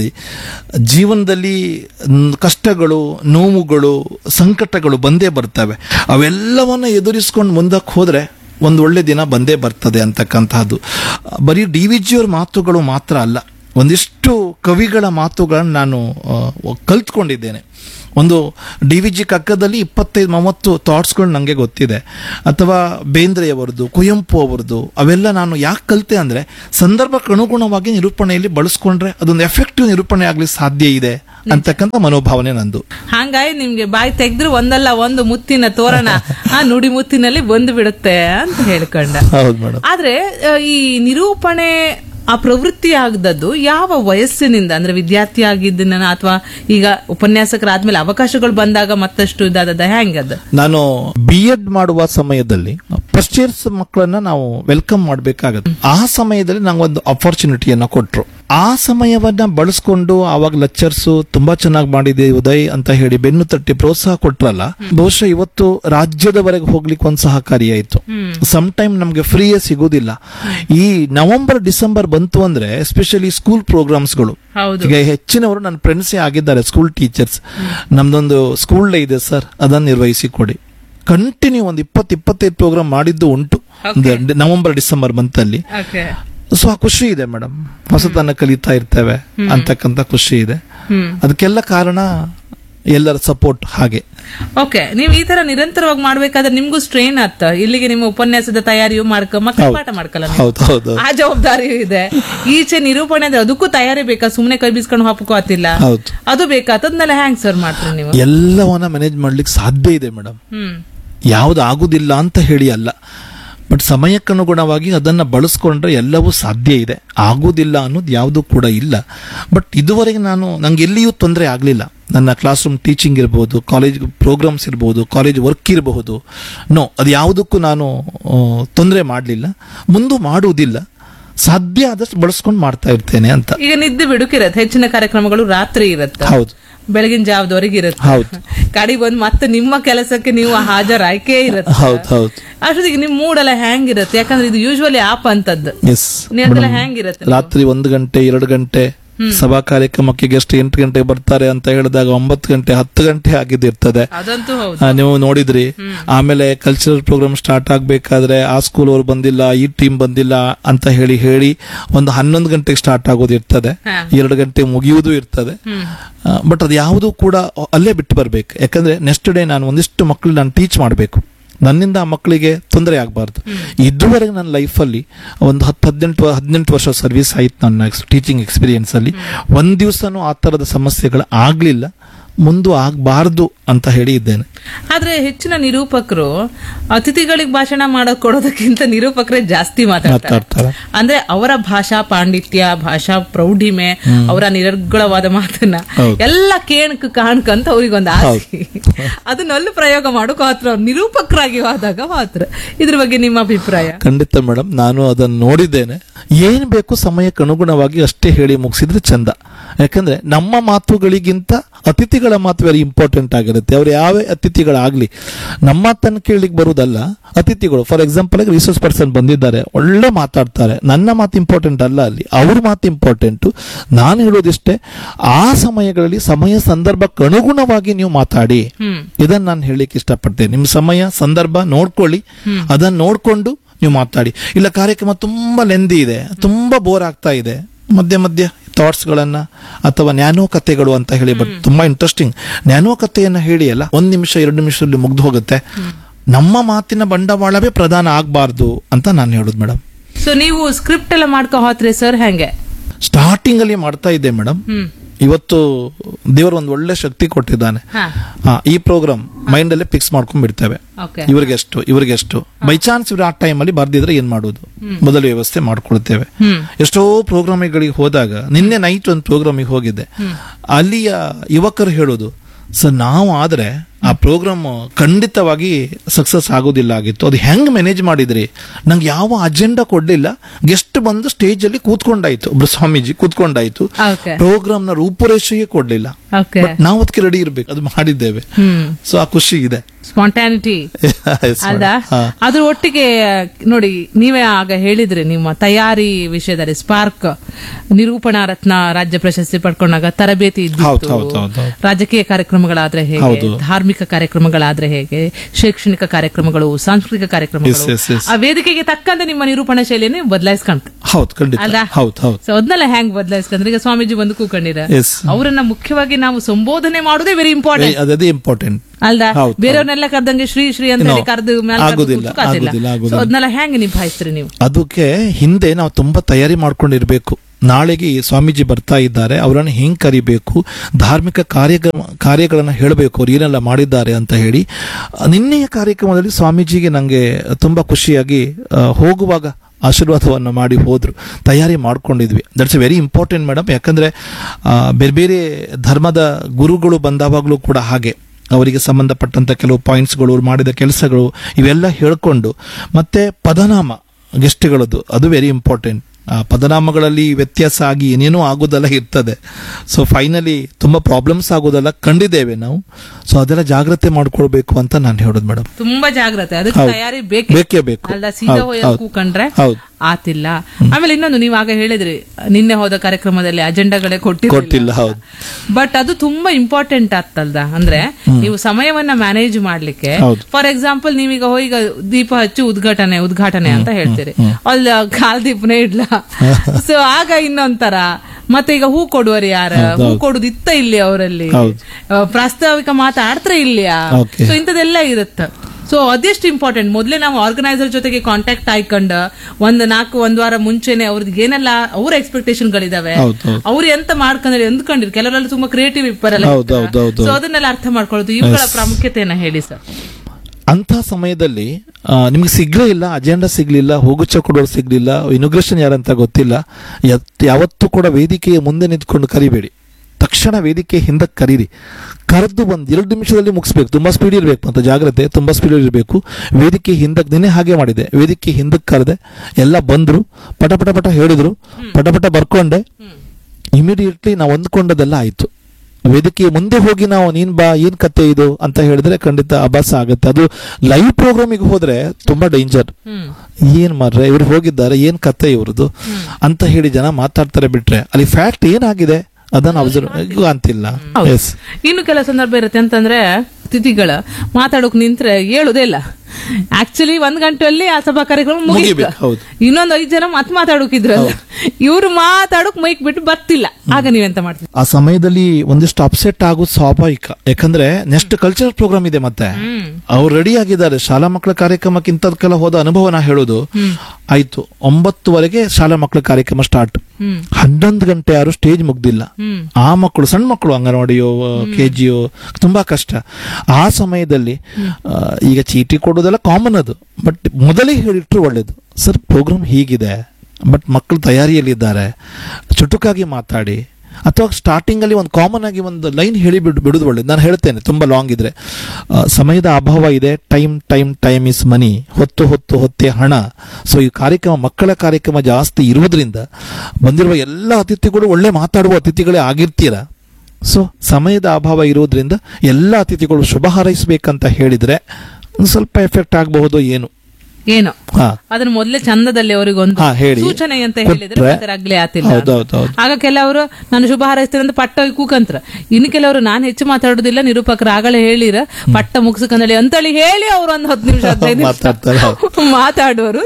ಜೀವನದಲ್ಲಿ ಕಷ್ಟಗಳು, ನೋವುಗಳು, ಸಂಕಟಗಳು ಬಂದೇ ಬರ್ತವೆ. ಅವೆಲ್ಲವನ್ನ ಎದುರಿಸ್ಕೊಂಡು ಮುಂದಕ್ಕೆ ಹೋದ್ರೆ ಒಂದು ಒಳ್ಳೆ ದಿನ ಬಂದೇ ಬರ್ತದೆ ಅಂತಕ್ಕಂತಹದ್ದು. ಬರೀ DVG ಅವರ ಮಾತುಗಳು ಮಾತ್ರ ಅಲ್ಲ, ಒಂದಿಷ್ಟು ಕವಿಗಳ ಮಾತುಗಳನ್ನು ನಾನು ಕಲ್ತ್ಕೊಂಡಿದ್ದೇನೆ. ಒಂದು DVG ಕಗ್ಗದಲ್ಲಿ 25-30 ಥಾಟ್ಸ್ಗಳು ನನಗೆ ಗೊತ್ತಿದೆ. ಅಥವಾ ಬೇಂದ್ರೆಯವರದು, ಕುವೆಂಪು ಅವರದು, ಅವೆಲ್ಲ ನಾನು ಯಾಕೆ ಕಲಿತೆ ಅಂದ್ರೆ ಸಂದರ್ಭಕ್ಕೆ ಅನುಗುಣವಾಗಿ ನಿರೂಪಣೆಯಲ್ಲಿ ಬಳಸ್ಕೊಂಡ್ರೆ ಅದೊಂದು ಎಫೆಕ್ಟಿವ್ ನಿರೂಪಣೆ ಆಗ್ಲಿ ಸಾಧ್ಯ ಇದೆ ಅಂತಕ್ಕಂಥ ಮನೋಭಾವನೆ ನಂದು. ಹಾಗಾಗಿ ನಿಮ್ಗೆ ಬಾಯಿ ತೆಗೆದ್ರು ಒಂದಲ್ಲ ಒಂದು ಮುತ್ತಿನ ತೋರಣ ಆ ನುಡಿ ಮುತ್ತಿನಲ್ಲಿ ಬಂದು ಬಿಡುತ್ತೆ ಅಂತ ಹೇಳ್ಕೊಂಡ. ಹೌದು ಮೇಡಮ್. ಆದ್ರೆ ಈ ನಿರೂಪಣೆ ಆ ಪ್ರವೃತ್ತಿ ಆಗದದ್ದು ಯಾವ ವಯಸ್ಸಿನಿಂದ, ಅಂದ್ರೆ ವಿದ್ಯಾರ್ಥಿ ಆಗಿದ್ದನ್ನ ಅಥವಾ ಈಗ ಉಪನ್ಯಾಸಕರಾದ್ಮೇಲೆ ಅವಕಾಶಗಳು ಬಂದಾಗ ಮತ್ತಷ್ಟು ಇದಾದ ಹೆಂಗದ? ನಾನು B.Ed ಮಾಡುವ ಸಮಯದಲ್ಲಿ ಫಸ್ಟ್ ಇಯರ್ಸ್ ಮಕ್ಕಳನ್ನ ನಾವು ವೆಲ್ಕಮ್ ಮಾಡಬೇಕಾಗತ್ತೆ. ಆ ಸಮಯದಲ್ಲಿ ನಂಗೊಂದು ಅಪರ್ಚುನಿಟಿಯನ್ನ ಕೊಟ್ರು. ಆ ಸಮಯವನ್ನ ಬಳಸ್ಕೊಂಡು ಆವಾಗ ಲೆಕ್ಚರ್ಸ್ ತುಂಬಾ ಚೆನ್ನಾಗಿ ಮಾಡಿದೆ ಉದಯ್ ಅಂತ ಹೇಳಿ ಬೆನ್ನು ತಟ್ಟಿ ಪ್ರೋತ್ಸಾಹ ಕೊಟ್ರಲ್ಲ, ಬಹುಶಃ ಇವತ್ತು ರಾಜ್ಯದವರೆಗೆ ಹೋಗ್ಲಿಕ್ಕೆ ಒಂದು ಸಹಕಾರಿಯಾಯಿತು. ಸಮ್ ಟೈಮ್ ನಮ್ಗೆ ಫ್ರೀಯೇ ಸಿಗೋದಿಲ್ಲ. ಈ ನವೆಂಬರ್ ಡಿಸೆಂಬರ್ ಬಂತು ಅಂದ್ರೆ ಎಸ್ಪೆಷಲಿ ಸ್ಕೂಲ್ ಪ್ರೋಗ್ರಾಮ್ಸ್ಗಳು, ಈಗ ಹೆಚ್ಚಿನವರು ನನ್ನ ಫ್ರೆಂಡ್ಸೇ ಆಗಿದ್ದಾರೆ ಸ್ಕೂಲ್ ಟೀಚರ್ಸ್. ನಮ್ದೊಂದು ಸ್ಕೂಲ್ ಡೇ ಇದೆ ಸರ್, ಅದನ್ನ ನಿರ್ವಹಿಸಿ ಕೊಡಿ. ಕಂಟಿನ್ಯೂ ಒಂದು 20-25 ಪ್ರೋಗ್ರಾಮ್ ಮಾಡಿದ್ದು ಉಂಟು ನವೆಂಬರ್ ಡಿಸೆಂಬರ್ ಮಂತಲ್ಲಿ. ಸೊ ಆ ಖುಷಿ ಇದೆ ಮೇಡಮ್, ಹೊಸತನ ಕಲಿತಾ ಇರ್ತೇವೆ ಅಂತಕ್ಕಂತ ಖುಷಿ ಇದೆ. ಅದಕ್ಕೆಲ್ಲ ಕಾರಣ ಎಲ್ಲರ ಸಪೋರ್ಟ್. ಹಾಗೆ ಓಕೆ, ನೀವು ಈ ತರ ನಿರಂತರವಾಗಿ ಮಾಡ್ಬೇಕಾದ್ರೆ ನಿಮ್ಗೂ ಸ್ಟ್ರೈನ್ ಆಗ್ತ. ಇಲ್ಲಿಗೆ ನಿಮ್ಮ ಉಪನ್ಯಾಸದ ತಯಾರಿಯು ಮಕ್ಕಳು ಪಾಠ ಮಾಡ್ಕಲ್ಲ, ಆ ಜವಾಬ್ದಾರಿಯೂ ಇದೆ. ಈಚೆ ನಿರೂಪಣೆ ಅಂದ್ರೆ ಅದಕ್ಕೂ ತಯಾರಿ ಬೇಕಾ, ಸುಮ್ನೆ ಕೈ ಬೀಸ್ಕೊಂಡು ಹಾಪಕ್ಕೂ ಆತಿಲ್ಲ, ಅದು ಬೇಕಾತದ್ನೆಲ್ಲ ಹ್ಯಾಂಗ್ ಸರ್ ಮಾಡ್ತೀರಿ ನೀವು? ಎಲ್ಲವನ್ನ ಮ್ಯಾನೇಜ್ ಮಾಡ್ಲಿಕ್ಕೆ ಸಾಧ್ಯ ಇದೆ ಮೇಡಮ್. ಯಾವ್ದು ಆಗುದಿಲ್ಲ ಅಂತ ಹೇಳಿ ಅಲ್ಲ, ಬಟ್ ಸಮಯಕ್ಕನುಗುಣವಾಗಿ ಅದನ್ನ ಬಳಸ್ಕೊಂಡ್ರೆ ಎಲ್ಲವೂ ಸಾಧ್ಯ ಇದೆ. ಆಗುದಿಲ್ಲ ಅನ್ನೋದು ಯಾವುದು ಕೂಡ ಇಲ್ಲ. ಬಟ್ ಇದುವರೆಗೆ ನಂಗೆ ಎಲ್ಲಿಯೂ ತೊಂದರೆ ಆಗ್ಲಿಲ್ಲ. ನನ್ನ ಕ್ಲಾಸ್ ರೂಮ್ ಟೀಚಿಂಗ್ ಇರಬಹುದು, ಕಾಲೇಜ್ ಪ್ರೋಗ್ರಾಮ್ಸ್ ಇರಬಹುದು, ಕಾಲೇಜ್ ವರ್ಕ್ ಇರಬಹುದು, ಅದು ಯಾವುದಕ್ಕೂ ನಾನು ತೊಂದರೆ ಮಾಡಲಿಲ್ಲ, ಮುಂದೂ ಮಾಡುವುದಿಲ್ಲ. ಸಾಧ್ಯ ಆದಷ್ಟು ಬಳಸ್ಕೊಂಡು ಮಾಡ್ತಾ ಇರ್ತೇನೆ ಅಂತ. ಈಗ ನಿದ್ದೆ ಬಿಡುಕಿರತ್ತೆ, ಹೆಚ್ಚಿನ ಕಾರ್ಯಕ್ರಮಗಳು ರಾತ್ರಿ ಇರುತ್ತೆ, ಹೌದು, ಬೆಳಗಿನ ಜಾವದವರೆಗೆ ಇರುತ್ತೆ. ಹೌದು, ಕಡಿ ಬಂದು ಮತ್ತೆ ನಿಮ್ಮ ಕೆಲಸಕ್ಕೆ ನೀವು ಹಾಜರಾಯ್ಕೆ ಇರುತ್ತೆ. ಹೌದು. ಅಷ್ಟೊತ್ತಿಗೆ ನಿಮ್ ಮೂಡೆಲ್ಲ ಹ್ಯಾಂಗಿರುತ್ತೆ? ಯಾಕಂದ್ರೆ ಇದು ಯೂಶುವಲಿ ಆಪ್ ಅಂತದ್ದು. ಹ್ಯಾಂಗಿರುತ್ತೆ? ರಾತ್ರಿ 1 ಗಂಟೆ 2 ಗಂಟೆ ಸಭಾ ಕಾರ್ಯಕ್ರಮಕ್ಕೆ ಗೆಸ್ಟ್ 8 ಗಂಟೆಗೆ ಬರ್ತಾರೆ ಅಂತ ಹೇಳಿದಾಗ 9 ಗಂಟೆ 10 ಗಂಟೆ ಆಗಿದ್ದಿರ್ತದೆ. ನೀವು ನೋಡಿದ್ರಿ. ಆಮೇಲೆ ಕಲ್ಚರಲ್ ಪ್ರೋಗ್ರಾಮ್ ಸ್ಟಾರ್ಟ್ ಆಗ್ಬೇಕಾದ್ರೆ ಆ ಸ್ಕೂಲ್ ಅವ್ರು ಬಂದಿಲ್ಲ, ಈ ಟೀಮ್ ಬಂದಿಲ್ಲ ಅಂತ ಹೇಳಿ ಒಂದು 11 ಗಂಟೆಗೆ ಸ್ಟಾರ್ಟ್ ಆಗೋದಿರ್ತದೆ, 2 ಗಂಟೆ ಮುಗಿಯುವುದು ಇರ್ತದೆ. ಬಟ್ ಅದು ಯಾವುದು ಕೂಡ ಅಲ್ಲೇ ಬಿಟ್ಟು ಬರ್ಬೇಕು. ಯಾಕಂದ್ರೆ ನೆಕ್ಸ್ಟ್ ಡೇ ನಾನು ಒಂದಿಷ್ಟು ಮಕ್ಕಳು ನಾನು ಟೀಚ್ ಮಾಡಬೇಕು. ನನ್ನಿಂದ ಆ ಮಕ್ಕಳಿಗೆ ತೊಂದರೆ ಆಗಬಾರ್ದು. ಇದುವರೆಗೆ ನನ್ನ ಲೈಫಲ್ಲಿ ಒಂದು 18 ವರ್ಷ ಸರ್ವಿಸ್ ಆಯ್ತು ನನ್ನ ಟೀಚಿಂಗ್ ಎಕ್ಸ್ಪೀರಿಯನ್ಸ್ ಅಲ್ಲಿ. ಒಂದ್ ದಿವಸನೂ ಆ ತರದ ಸಮಸ್ಯೆಗಳು ಆಗ್ಲಿಲ್ಲ, ಮುಂದೆ ಆಗಬಾರ್ದು ಅಂತ ಹೇಳಿ ಇದ್ದೇನೆ. ಆದ್ರೆ ಹೆಚ್ಚಿನ ನಿರೂಪಕರು ಅತಿಥಿಗಳಿಗೆ ಭಾಷಣ ಮಾಡೋಕ್ ಕೊಡೋದಕ್ಕಿಂತ ನಿರೂಪಕರೇ ಜಾಸ್ತಿ ಮಾತಾಡ್ತಾರೆ. ಅಂದ್ರೆ ಅವರ ಭಾಷಾ ಪಾಂಡಿತ್ಯ, ಭಾಷಾ ಪ್ರೌಢಿಮೆ, ಅವರ ನಿರರ್ಗಳವಾದ ಮಾತನ್ನ ಎಲ್ಲ ಕಾಣ್ಕಂತ ಅವ್ರಿಗೊಂದು ಆಸೆ. ಅದನ್ನೊಳ್ಳು ಪ್ರಯೋಗ ಮಾಡೋಕೆ ಮಾತ್ರ ನಿರೂಪಕರಾಗಿ ಹೋದಾಗ ಮಾತ್ರ. ಇದ್ರ ಬಗ್ಗೆ ನಿಮ್ಮ ಅಭಿಪ್ರಾಯ? ಖಂಡಿತ ಮೇಡಮ್, ನಾನು ಅದನ್ನು ನೋಡಿದ್ದೇನೆ. ಏನ್ ಬೇಕು ಸಮಯಕ್ಕೆ ಅನುಗುಣವಾಗಿ ಅಷ್ಟೇ ಹೇಳಿ ಮುಗಿಸಿದ್ರೆ ಚಂದ. ಯಾಕಂದ್ರೆ ನಮ್ಮ ಮಾತುಗಳಿಗಿಂತ ಅತಿಥಿಗಳ ಮಾತು ವೆರಿ ಇಂಪಾರ್ಟೆಂಟ್ ಆಗಿರುತ್ತೆ. ಅವ್ರು ಯಾವ ಅತಿಥಿಗಳಾಗ್ಲಿ ನಮ್ಮ ಮಾತನ್ನು ಕೇಳಲಿಕ್ಕೆ ಬರುವುದಲ್ಲ, ಅತಿಥಿಗಳು. ಫಾರ್ ಎಕ್ಸಾಂಪಲ್ ರಿಸೋರ್ಸ್ ಪರ್ಸನ್ ಬಂದಿದ್ದಾರೆ, ಒಳ್ಳೆ ಮಾತಾಡ್ತಾರೆ, ನನ್ನ ಮಾತು ಇಂಪಾರ್ಟೆಂಟ್ ಅಲ್ಲ, ಅಲ್ಲಿ ಅವ್ರ ಮಾತು ಇಂಪಾರ್ಟೆಂಟ್. ನಾನು ಹೇಳೋದಿಷ್ಟೇ, ಆ ಸಮಯಗಳಲ್ಲಿ ಸಮಯ ಸಂದರ್ಭಕ್ಕೆ ಅನುಗುಣವಾಗಿ ನೀವು ಮಾತಾಡಿ. ಇದನ್ನ ನಾನು ಹೇಳಲಿಕ್ಕೆ ಇಷ್ಟಪಡ್ತೇನೆ. ನಿಮ್ಮ ಸಮಯ ಸಂದರ್ಭ ನೋಡ್ಕೊಳ್ಳಿ, ಅದನ್ನ ನೋಡ್ಕೊಂಡು ನೀವು ಮಾತಾಡಿ. ಇಲ್ಲ ಕಾರ್ಯಕ್ರಮ ತುಂಬಾ ಲೆಂದಿ ಇದೆ, ತುಂಬಾ ಬೋರ್ ಆಗ್ತಾ ಇದೆ, ಮಧ್ಯ ಥಾಟ್ಸ್ ಗಳನ್ನ ಅಥವಾ ನ್ಯಾನೋ ಕಥೆಗಳು ಅಂತ ಹೇಳಿ, ಬಟ್ ತುಂಬಾ ಇಂಟ್ರೆಸ್ಟಿಂಗ್ ನ್ಯಾನೋ ಕಥೆಯನ್ನ ಹೇಳಿ ಅಲ್ಲ 1 ನಿಮಿಷ 2 ನಿಮಿಷದಲ್ಲಿ ಮುಗ್ದು ಹೋಗುತ್ತೆ. ನಮ್ಮ ಮಾತಿನ ಬಂಡವಾಳವೇ ಪ್ರಧಾನ ಆಗ್ಬಾರ್ದು ಅಂತ ನಾನು ಹೇಳುದು ಮೇಡಮ್. ಸೊ ನೀವು ಸ್ಕ್ರಿಪ್ಟ್ ಎಲ್ಲ ಮಾಡ್ಕೊ ಹೋತ್ರಿ ಸರ್? ಹೆಂಗೆ ಸ್ಟಾರ್ಟಿಂಗ್ ಅಲ್ಲಿ ಮಾಡ್ತಾ ಇದ್ದೆ ಮೇಡಮ್. ಇವತ್ತು ದೇವರು ಒಂದು ಒಳ್ಳೆ ಶಕ್ತಿ ಕೊಟ್ಟಿದ್ದಾನೆ. ಈ ಪ್ರೋಗ್ರಾಮ್ ಮೈಂಡ್ ಅಲ್ಲೇ ಫಿಕ್ಸ್ ಮಾಡ್ಕೊಂಡ್ ಬಿಡ್ತೇವೆ. ಇವ್ರಿಗೆಷ್ಟು ಬೈ ಚಾನ್ಸ್ ಇವ್ರು ಆ ಟೈಮ್ ಅಲ್ಲಿ ಬರ್ದಿದ್ರೆ ಏನ್ ಮಾಡುದು, ಮೊದಲು ವ್ಯವಸ್ಥೆ ಮಾಡ್ಕೊಳ್ತೇವೆ. ಎಷ್ಟೋ ಪ್ರೋಗ್ರಾಮಿಗಳಿಗೆ ಹೋದಾಗ, ನಿನ್ನೆ ನೈಟ್ ಒಂದು ಪ್ರೋಗ್ರಾಮಿಗೆ ಹೋಗಿದ್ದೆ, ಅಲ್ಲಿಯ ಯುವಕರು ಹೇಳೋದು, ಸರ್ ನಾವು ಆದ್ರೆ ಆ ಪ್ರೋಗ್ರಾಮ್ ಖಂಡಿತವಾಗಿ ಸಕ್ಸಸ್ ಆಗೋದಿಲ್ಲ ಆಗಿತ್ತು. ಅದು ಹೆಂಗ್ ಮ್ಯಾನೇಜ್ ಮಾಡಿದ್ರಿ? ನಂಗೆ ಯಾವ ಅಜೆಂಡಾ ಕೊಡ್ಲಿಲ್ಲ, ಗೆಸ್ಟ್ ಬಂದು ಸ್ಟೇಜ್ ಅಲ್ಲಿ ಕೂತ್ಕೊಂಡಾಯ್ತು, ಒಬ್ರು ಸ್ವಾಮೀಜಿ ಕೂತ್ಕೊಂಡಾಯ್ತು, ಪ್ರೋಗ್ರಾಮ್ ನ ರೂಪುರೇಷೆಗೆ ಕೊಡ್ಲಿಲ್ಲ. ನಾವು ಅದಕ್ಕೆ ರೆಡಿ ಇರ್ಬೇಕು, ಅದು ಮಾಡಿದ್ದೇವೆ. ಸೊ ಆ ಖುಷಿ ಇದೆ, ಸ್ಪಾಂಟ್ಯಾನಿಟಿ ಅಲ್ವಾ? ಅದ್ರ ಒಟ್ಟಿಗೆ ನೋಡಿ, ನೀವೇ ಆಗ ಹೇಳಿದ್ರಿ ನಿಮ್ಮ ತಯಾರಿ ವಿಷಯದಲ್ಲಿ ಸ್ಪಾರ್ಕ್ ನಿರೂಪಣಾ ರತ್ನ ರಾಜ್ಯ ಪ್ರಶಸ್ತಿ ಪಡ್ಕೊಂಡಾಗ ತರಬೇತಿ ಇದ್ದಿತ್ತು. ರಾಜಕೀಯ ಕಾರ್ಯಕ್ರಮಗಳಾದ್ರೆ ಹೇಗೆ, ಧಾರ್ಮಿಕ ಕಾರ್ಯಕ್ರಮಗಳಾದ್ರೆ ಹೇಗೆ, ಶೈಕ್ಷಣಿಕ ಕಾರ್ಯಕ್ರಮಗಳು, ಸಾಂಸ್ಕೃತಿಕ ಕಾರ್ಯಕ್ರಮಗಳು, ಆ ವೇದಿಕೆಗೆ ತಕ್ಕಂತೆ ನಿಮ್ಮ ನಿರೂಪಣಾ ಶೈಲಿಯನ್ನು ಬದಲಾಯಿಸ್ಕೊಂತ. ಅದನ್ನೆಲ್ಲ ಹೆಂಗ್ ಬದಲಾಯಿಸ್ಕೊಂಡ್ರೆ? ಈಗ ಸ್ವಾಮೀಜಿ ಬಂದು ಕೂಕೊಂಡಿರ, ಅವರನ್ನ ಮುಖ್ಯವಾಗಿ ನಾವು ಸಂಬೋಧನೆ ಮಾಡೋದೇ ವೆರಿ ಇಂಪಾರ್ಟೆಂಟ್ ಅಲ್ದಾ? ಬೇರೆಯವ್ರನ್ನೆಲ್ಲ ಕರ್ದಂಗೆ ಶ್ರೀ ಅಂತ ಹೇಳಿ ಕರೆದು ಅದನ್ನೆಲ್ಲ ಹೆಂಗ್ ನಿಭಾಯಿಸ್ತೀರಿ ನೀವು? ಅದಕ್ಕೆ ಹಿಂದೆ ನಾವು ತುಂಬಾ ತಯಾರಿ ಮಾಡ್ಕೊಂಡಿರ್ಬೇಕು. ನಾಳೆಗೆ ಸ್ವಾಮೀಜಿ ಬರ್ತಾ ಇದ್ದಾರೆ, ಅವರನ್ನು ಹೆಂಗ್ ಕರಿಬೇಕು, ಧಾರ್ಮಿಕ ಕಾರ್ಯಗಳನ್ನ ಹೇಳಬೇಕು, ಅವ್ರು ಏನೆಲ್ಲ ಮಾಡಿದ್ದಾರೆ ಅಂತ ಹೇಳಿ. ನಿನ್ನೆಯ ಕಾರ್ಯಕ್ರಮದಲ್ಲಿ ಸ್ವಾಮೀಜಿಗೆ ನಂಗೆ ತುಂಬಾ ಖುಷಿಯಾಗಿ ಹೋಗುವಾಗ ಆಶೀರ್ವಾದವನ್ನು ಮಾಡಿ ಹೋದ್ರು. ತಯಾರಿ ಮಾಡ್ಕೊಂಡಿದ್ವಿ. That's A very important madam. ಯಾಕಂದ್ರೆ ಬೇರೆ ಬೇರೆ ಧರ್ಮದ ಗುರುಗಳು ಬಂದಾವಾಗ್ಲೂ ಕೂಡ ಹಾಗೆ ಅವರಿಗೆ ಸಂಬಂಧಪಟ್ಟಂತ ಕೆಲವು ಪಾಯಿಂಟ್ಸ್ಗಳು, ಮಾಡಿದ ಕೆಲಸಗಳು ಇವೆಲ್ಲ ಹೇಳ್ಕೊಂಡು, ಮತ್ತೆ ಪದನಾಮ ಗೆಸ್ಟ್ಗಳದ್ದು ಅದು ವೆರಿ ಇಂಪಾರ್ಟೆಂಟ್. ಆ ಪದನಾಮಗಳಲ್ಲಿ ವ್ಯತ್ಯಾಸ ಆಗಿ ಏನೇನೋ ಆಗೋದೆಲ್ಲ ಇರ್ತದೆ. ಸೊ ಫೈನಲಿ ತುಂಬಾ ಪ್ರಾಬ್ಲಮ್ಸ್ ಆಗೋದೆಲ್ಲ ಕಂಡಿದ್ದೇವೆ ನಾವು. ಸೊ ಅದೆಲ್ಲ ಜಾಗ್ರತೆ ಮಾಡ್ಕೊಳ್ಬೇಕು ಅಂತ ನಾನು ಹೇಳೋದು ಮೇಡಮ್. ತುಂಬಾ ಜಾಗ್ರತೆ, ಅದಕ್ಕೆ ಹೌದು. ತಯಾರಿ ಬೇಕೇ ಬೇಕು. ಅಲ್ಲ, ಸೀದಾ ಹೌದು, ಹೋಗಿ ಹೌದು. ಕೂಕೊಂಡ್ರೆ ಹೌದು. ಆತಿಲ್ಲ. ಆಮೇಲೆ ಇನ್ನೊಂದು, ನೀವು ಆಗ ಹೇಳಿದ್ರಿ ನಿನ್ನೆ ಹೋದ ಕಾರ್ಯಕ್ರಮದಲ್ಲಿ ಅಜೆಂಡಾಗಳೇ ಕೊಟ್ಟಿಲ್ಲ. ಹೌದು. ಬಟ್ ಅದು ತುಂಬಾ ಇಂಪಾರ್ಟೆಂಟ್ ಆಗ್ತಲ್ದ, ಅಂದ್ರೆ ನೀವು ಸಮಯವನ್ನ ಮ್ಯಾನೇಜ್ ಮಾಡ್ಲಿಕ್ಕೆ. ಹೌದು. ಫಾರ್ ಎಕ್ಸಾಂಪಲ್, ನೀವೀಗ ಈಗ ದೀಪ ಹಚ್ಚಿ ಉದ್ಘಾಟನೆ ಅಂತ ಹೇಳ್ತೀರಿ, ಅಲ್ಲಿ ಕಾಲ್ ದೀಪನೇ ಇಡ್ಲ. ಸೊ ಆಗ ಇನ್ನೊಂಥರ. ಮತ್ತೆ ಈಗ ಹೂ ಕೊಡುವರು ಯಾರ, ಹೂ ಕೊಡುದು ಇತ್ತ ಇಲ್ಲಿ ಅವರಲ್ಲಿ, ಪ್ರಾಸ್ತಾವಿಕ ಮಾತಾಡ್ತಾರೆ ಇಲ್ಲಿಯಾ, ಸೊ ಇಂಥದೆಲ್ಲ ಇರುತ್ತೆ. ಸೊ ಅದೆಷ್ಟು ಇಂಪಾರ್ಟೆಂಟ್. ಮೊದಲೇ ನಾವು ಆರ್ಗನೈಸರ್ ಜೊತೆಗೆ ಕಾಂಟ್ಯಾಕ್ಟ್ ಆಯ್ಕೊಂಡ ಒಂದು ವಾರ ಮುಂಚೆನೆ ಅವ್ರದ್ದು ಏನೆಲ್ಲ ಅವ್ರ ಎಕ್ಸ್ಪೆಕ್ಟೇಷನ್ ಗಳಿದಾವೆ, ಅವ್ರು ಎಂತ ಮಾಡ್ಕೊಂಡ್ರೆ ಅಂದ್ಕೊಂಡಿರಿ. ಕೆಲವರೆಲ್ಲ ತುಂಬಾ ಕ್ರಿಯೇಟಿವ್ ಇಪ್ಪರಲ್ಲ, ಸೊ ಅದನ್ನೆಲ್ಲ ಅರ್ಥ ಮಾಡ್ಕೊಳ್ಳೋದು, ಇವುಗಳ ಪ್ರಾಮುಖ್ಯತೆಯನ್ನ ಹೇಳಿ ಸರ್. ಅಂತ ಸಮಯದಲ್ಲಿ ನಿಮ್ಗೆ ಸಿಗ್ಲೇ ಇಲ್ಲ, ಅಜೆಂಡಾ ಸಿಗ್ಲಿಲ್ಲ, ಹೋಗುಚ್ಚ ಕೊಡೋರು ಸಿಗ್ಲಿಲ್ಲ, ಇನಾಗ್ರೇಷನ್ ಯಾರಂತ ಗೊತ್ತಿಲ್ಲ, ಯಾವತ್ತೂ ಕೂಡ ವೇದಿಕೆಯ ಮುಂದೆ ನಿಂತ್ಕೊಂಡು ಕರಿಬೇಡಿ. ತಕ್ಷಣ ವೇದಿಕೆ ಹಿಂದಕ್ಕೆ ಕರೀರಿ. ಕರೆದು ಬಂದು 2 ನಿಮಿಷದಲ್ಲಿ ಮುಗಿಸ್ಬೇಕು. ತುಂಬಾ ಸ್ಪೀಡ್ ಇರಬೇಕು ಅಂತ ಜಾಗ್ರತೆ, ತುಂಬಾ ಸ್ಪೀಡ್ ಇರಬೇಕು. ವೇದಿಕೆ ಹಿಂದಕ್ಕೆ, ನಿನ್ನೆ ಹಾಗೆ ಮಾಡಿದೆ, ವೇದಿಕೆ ಹಿಂದಕ್ಕೆ ಕರೆದೆ, ಎಲ್ಲ ಬಂದ್ರು, ಪಟ ಪಟ ಪಟ ಹೇಳಿದ್ರು, ಪಟ ಪಟ ಬರ್ಕೊಂಡೆ. ಇಮಿಡಿಯೇಟ್ಲಿ ನಾವು ಅಂದ್ಕೊಂಡದೆಲ್ಲ ಆಯ್ತು. ವೇದಿಕೆ ಮುಂದೆ ಹೋಗಿ ನಾವು ನೀನ್ ಬಾ, ಏನ್ ಕತೆ ಇದು ಅಂತ ಹೇಳಿದ್ರೆ ಖಂಡಿತ ಅಭಾಸ ಆಗುತ್ತೆ. ಅದು ಲೈವ್ ಪ್ರೋಗ್ರಾಮಿಗೆ ಹೋದ್ರೆ ತುಂಬಾ ಡೇಂಜರ್. ಏನ್ ಮಾರ್ರೆ ಇವ್ರು ಹೋಗಿದ್ದಾರೆ, ಏನ್ ಕತೆ ಇವ್ರದ್ದು ಅಂತ ಹೇಳಿ ಜನ ಮಾತಾಡ್ತಾರೆ. ಬಿಟ್ರೆ ಅಲ್ಲಿ ಫ್ಯಾಕ್ಟ್ ಏನಾಗಿದೆ ಅದನ್ನ ಅಬ್ಸರ್ವ್ ಅಂತಿಲ್ಲ. ಇನ್ನು ಕೆಲ ಸಂದರ್ಭ ಇರುತ್ತೆ ಅಂತಂದ್ರೆ, ಅತಿಥಿಗಳ ಮಾತಾಡೋಕ್ ನಿಂತ್ರೆ ಹೇಳುದೇ ಇಲ್ಲ. ಆಕ್ಚುಲಿ 1 ಗಂಟೆಯಲ್ಲಿ ಆ ಸಭಾ ಕಾರ್ಯಕ್ರಮ ಮುಗಿಬೇಕು. ಇನ್ನೊಂದು 5 ಜನ ಮಾತಾಡೋಕಿದ್ರಲ್ಲ, ಇವ್ರು ಮಾತಾಡೋಕ್ ಮೈಕ್ ಬಿಟ್ಟು ಬರ್ತಿಲ್ಲ. ಆಗ ನೀವೆಂತ ಮಾಡ್ತೀವಿ? ಆ ಸಮಯದಲ್ಲಿ ಒಂದಿಷ್ಟು ಅಪ್ಸೆಟ್ ಆಗೋದು ಸ್ವಾಭಾವಿಕ. ಯಾಕಂದ್ರೆ ನೆಕ್ಸ್ಟ್ ಕಲ್ಚರಲ್ ಪ್ರೋಗ್ರಾಮ್ ಇದೆ, ಮತ್ತೆ ಅವ್ರು ರೆಡಿ ಆಗಿದ್ದಾರೆ. ಶಾಲಾ ಮಕ್ಕಳ ಕಾರ್ಯಕ್ರಮಕ್ಕೆ ಇಂಥದಕ್ಕೆಲ್ಲ ಹೋದ ಅನುಭವ ನಾ ಹೇಳೋದು. ಆಯ್ತು, 9:00ವರೆಗೆ ಶಾಲಾ ಮಕ್ಕಳ ಕಾರ್ಯಕ್ರಮ ಸ್ಟಾರ್ಟ್. 11 ಗಂಟೆ ಯಾರು ಸ್ಟೇಜ್ ಮುಗ್ದಿಲ್ಲ. ಆ ಮಕ್ಕಳು, ಸಣ್ಣ ಮಕ್ಕಳು, ಅಂಗನವಾಡಿಯೋ ಕೆಜಿಯೋ, ತುಂಬಾ ಕಷ್ಟ. ಆ ಸಮಯದಲ್ಲಿ ಈಗ ಚೀಟಿ ಕೊಡೋದೆಲ್ಲ ಕಾಮನ್ ಅದು, ಬಟ್ ಮೊದಲೇ ಹೇಳಿಟ್ರು ಒಳ್ಳೇದು. ಸರ್ ಪ್ರೋಗ್ರಾಮ್ ಹೀಗಿದೆ, ಬಟ್ ಮಕ್ಕಳು ತಯಾರಿಯಲ್ಲಿದ್ದಾರೆ, ಚುಟುಕಾಗಿ ಮಾತಾಡಿ, ಅಥವಾ ಸ್ಟಾರ್ಟಿಂಗ್ ಅಲ್ಲಿ ಒಂದು ಕಾಮನ್ ಆಗಿ ಒಂದು ಲೈನ್ ಹೇಳಿ ಬಿಡುದು ಒಳ್ಳೇದು. ನಾನು ಹೇಳ್ತೇನೆ, ತುಂಬಾ ಲಾಂಗ್ ಇದ್ರೆ ಸಮಯದ ಅಭಾವ ಇದೆ. ಟೈಮ್ ಇಸ್ ಮನಿ. ಹೊತ್ತೇ ಹಣ. ಸೊ ಈ ಕಾರ್ಯಕ್ರಮ, ಮಕ್ಕಳ ಕಾರ್ಯಕ್ರಮ ಜಾಸ್ತಿ ಇರುವುದರಿಂದ ಬಂದಿರುವ ಎಲ್ಲ ಅತಿಥಿಗಳು ಒಳ್ಳೆ ಮಾತಾಡುವ ಅತಿಥಿಗಳೇ ಆಗಿರ್ತೀರ. ಸೊ ಸಮಯದ ಅಭಾವ ಇರೋದ್ರಿಂದ ಎಲ್ಲ ಅತಿಥಿಗಳು ಶುಭ ಹಾರೈಸಬೇಕಂತ ಹೇಳಿದ್ರೆ ಒಂದು ಸ್ವಲ್ಪ ಎಫೆಕ್ಟ್ ಆಗಬಹುದು. ಏನೋ ಅದನ್ನ ಮೊದಲೇ ಚಂದದಲ್ಲಿ ಅವರಿಗೊಂದು ಸೂಚನೆ ಅಂತ ಹೇಳಿದ್ರೆ ಆಗ್ಲೇ ಆತಿಲ್ಲ. ಆಗ ಕೆಲವರು ನಾನು ಶುಭ ಹಾರೈಸ್ತೇನೆ ಅಂತ ಪಟ್ಟ ಕೂಕಂತ್ರ. ಇನ್ನು ಕೆಲವರು ನಾನು ಹೆಚ್ಚು ಮಾತಾಡೋದಿಲ್ಲ, ನಿರೂಪಕರು ಆಗಲೇ ಹೇಳಿರ ಪಟ್ಟ ಮುಗಿಸ್ಕಂದಳಿ ಅಂತೇಳಿ ಹೇಳಿ ಅವ್ರು ಒಂದು 10 ನಿಮಿಷ 15 ನಿಮಿಷ ಮಾತಾಡುವರು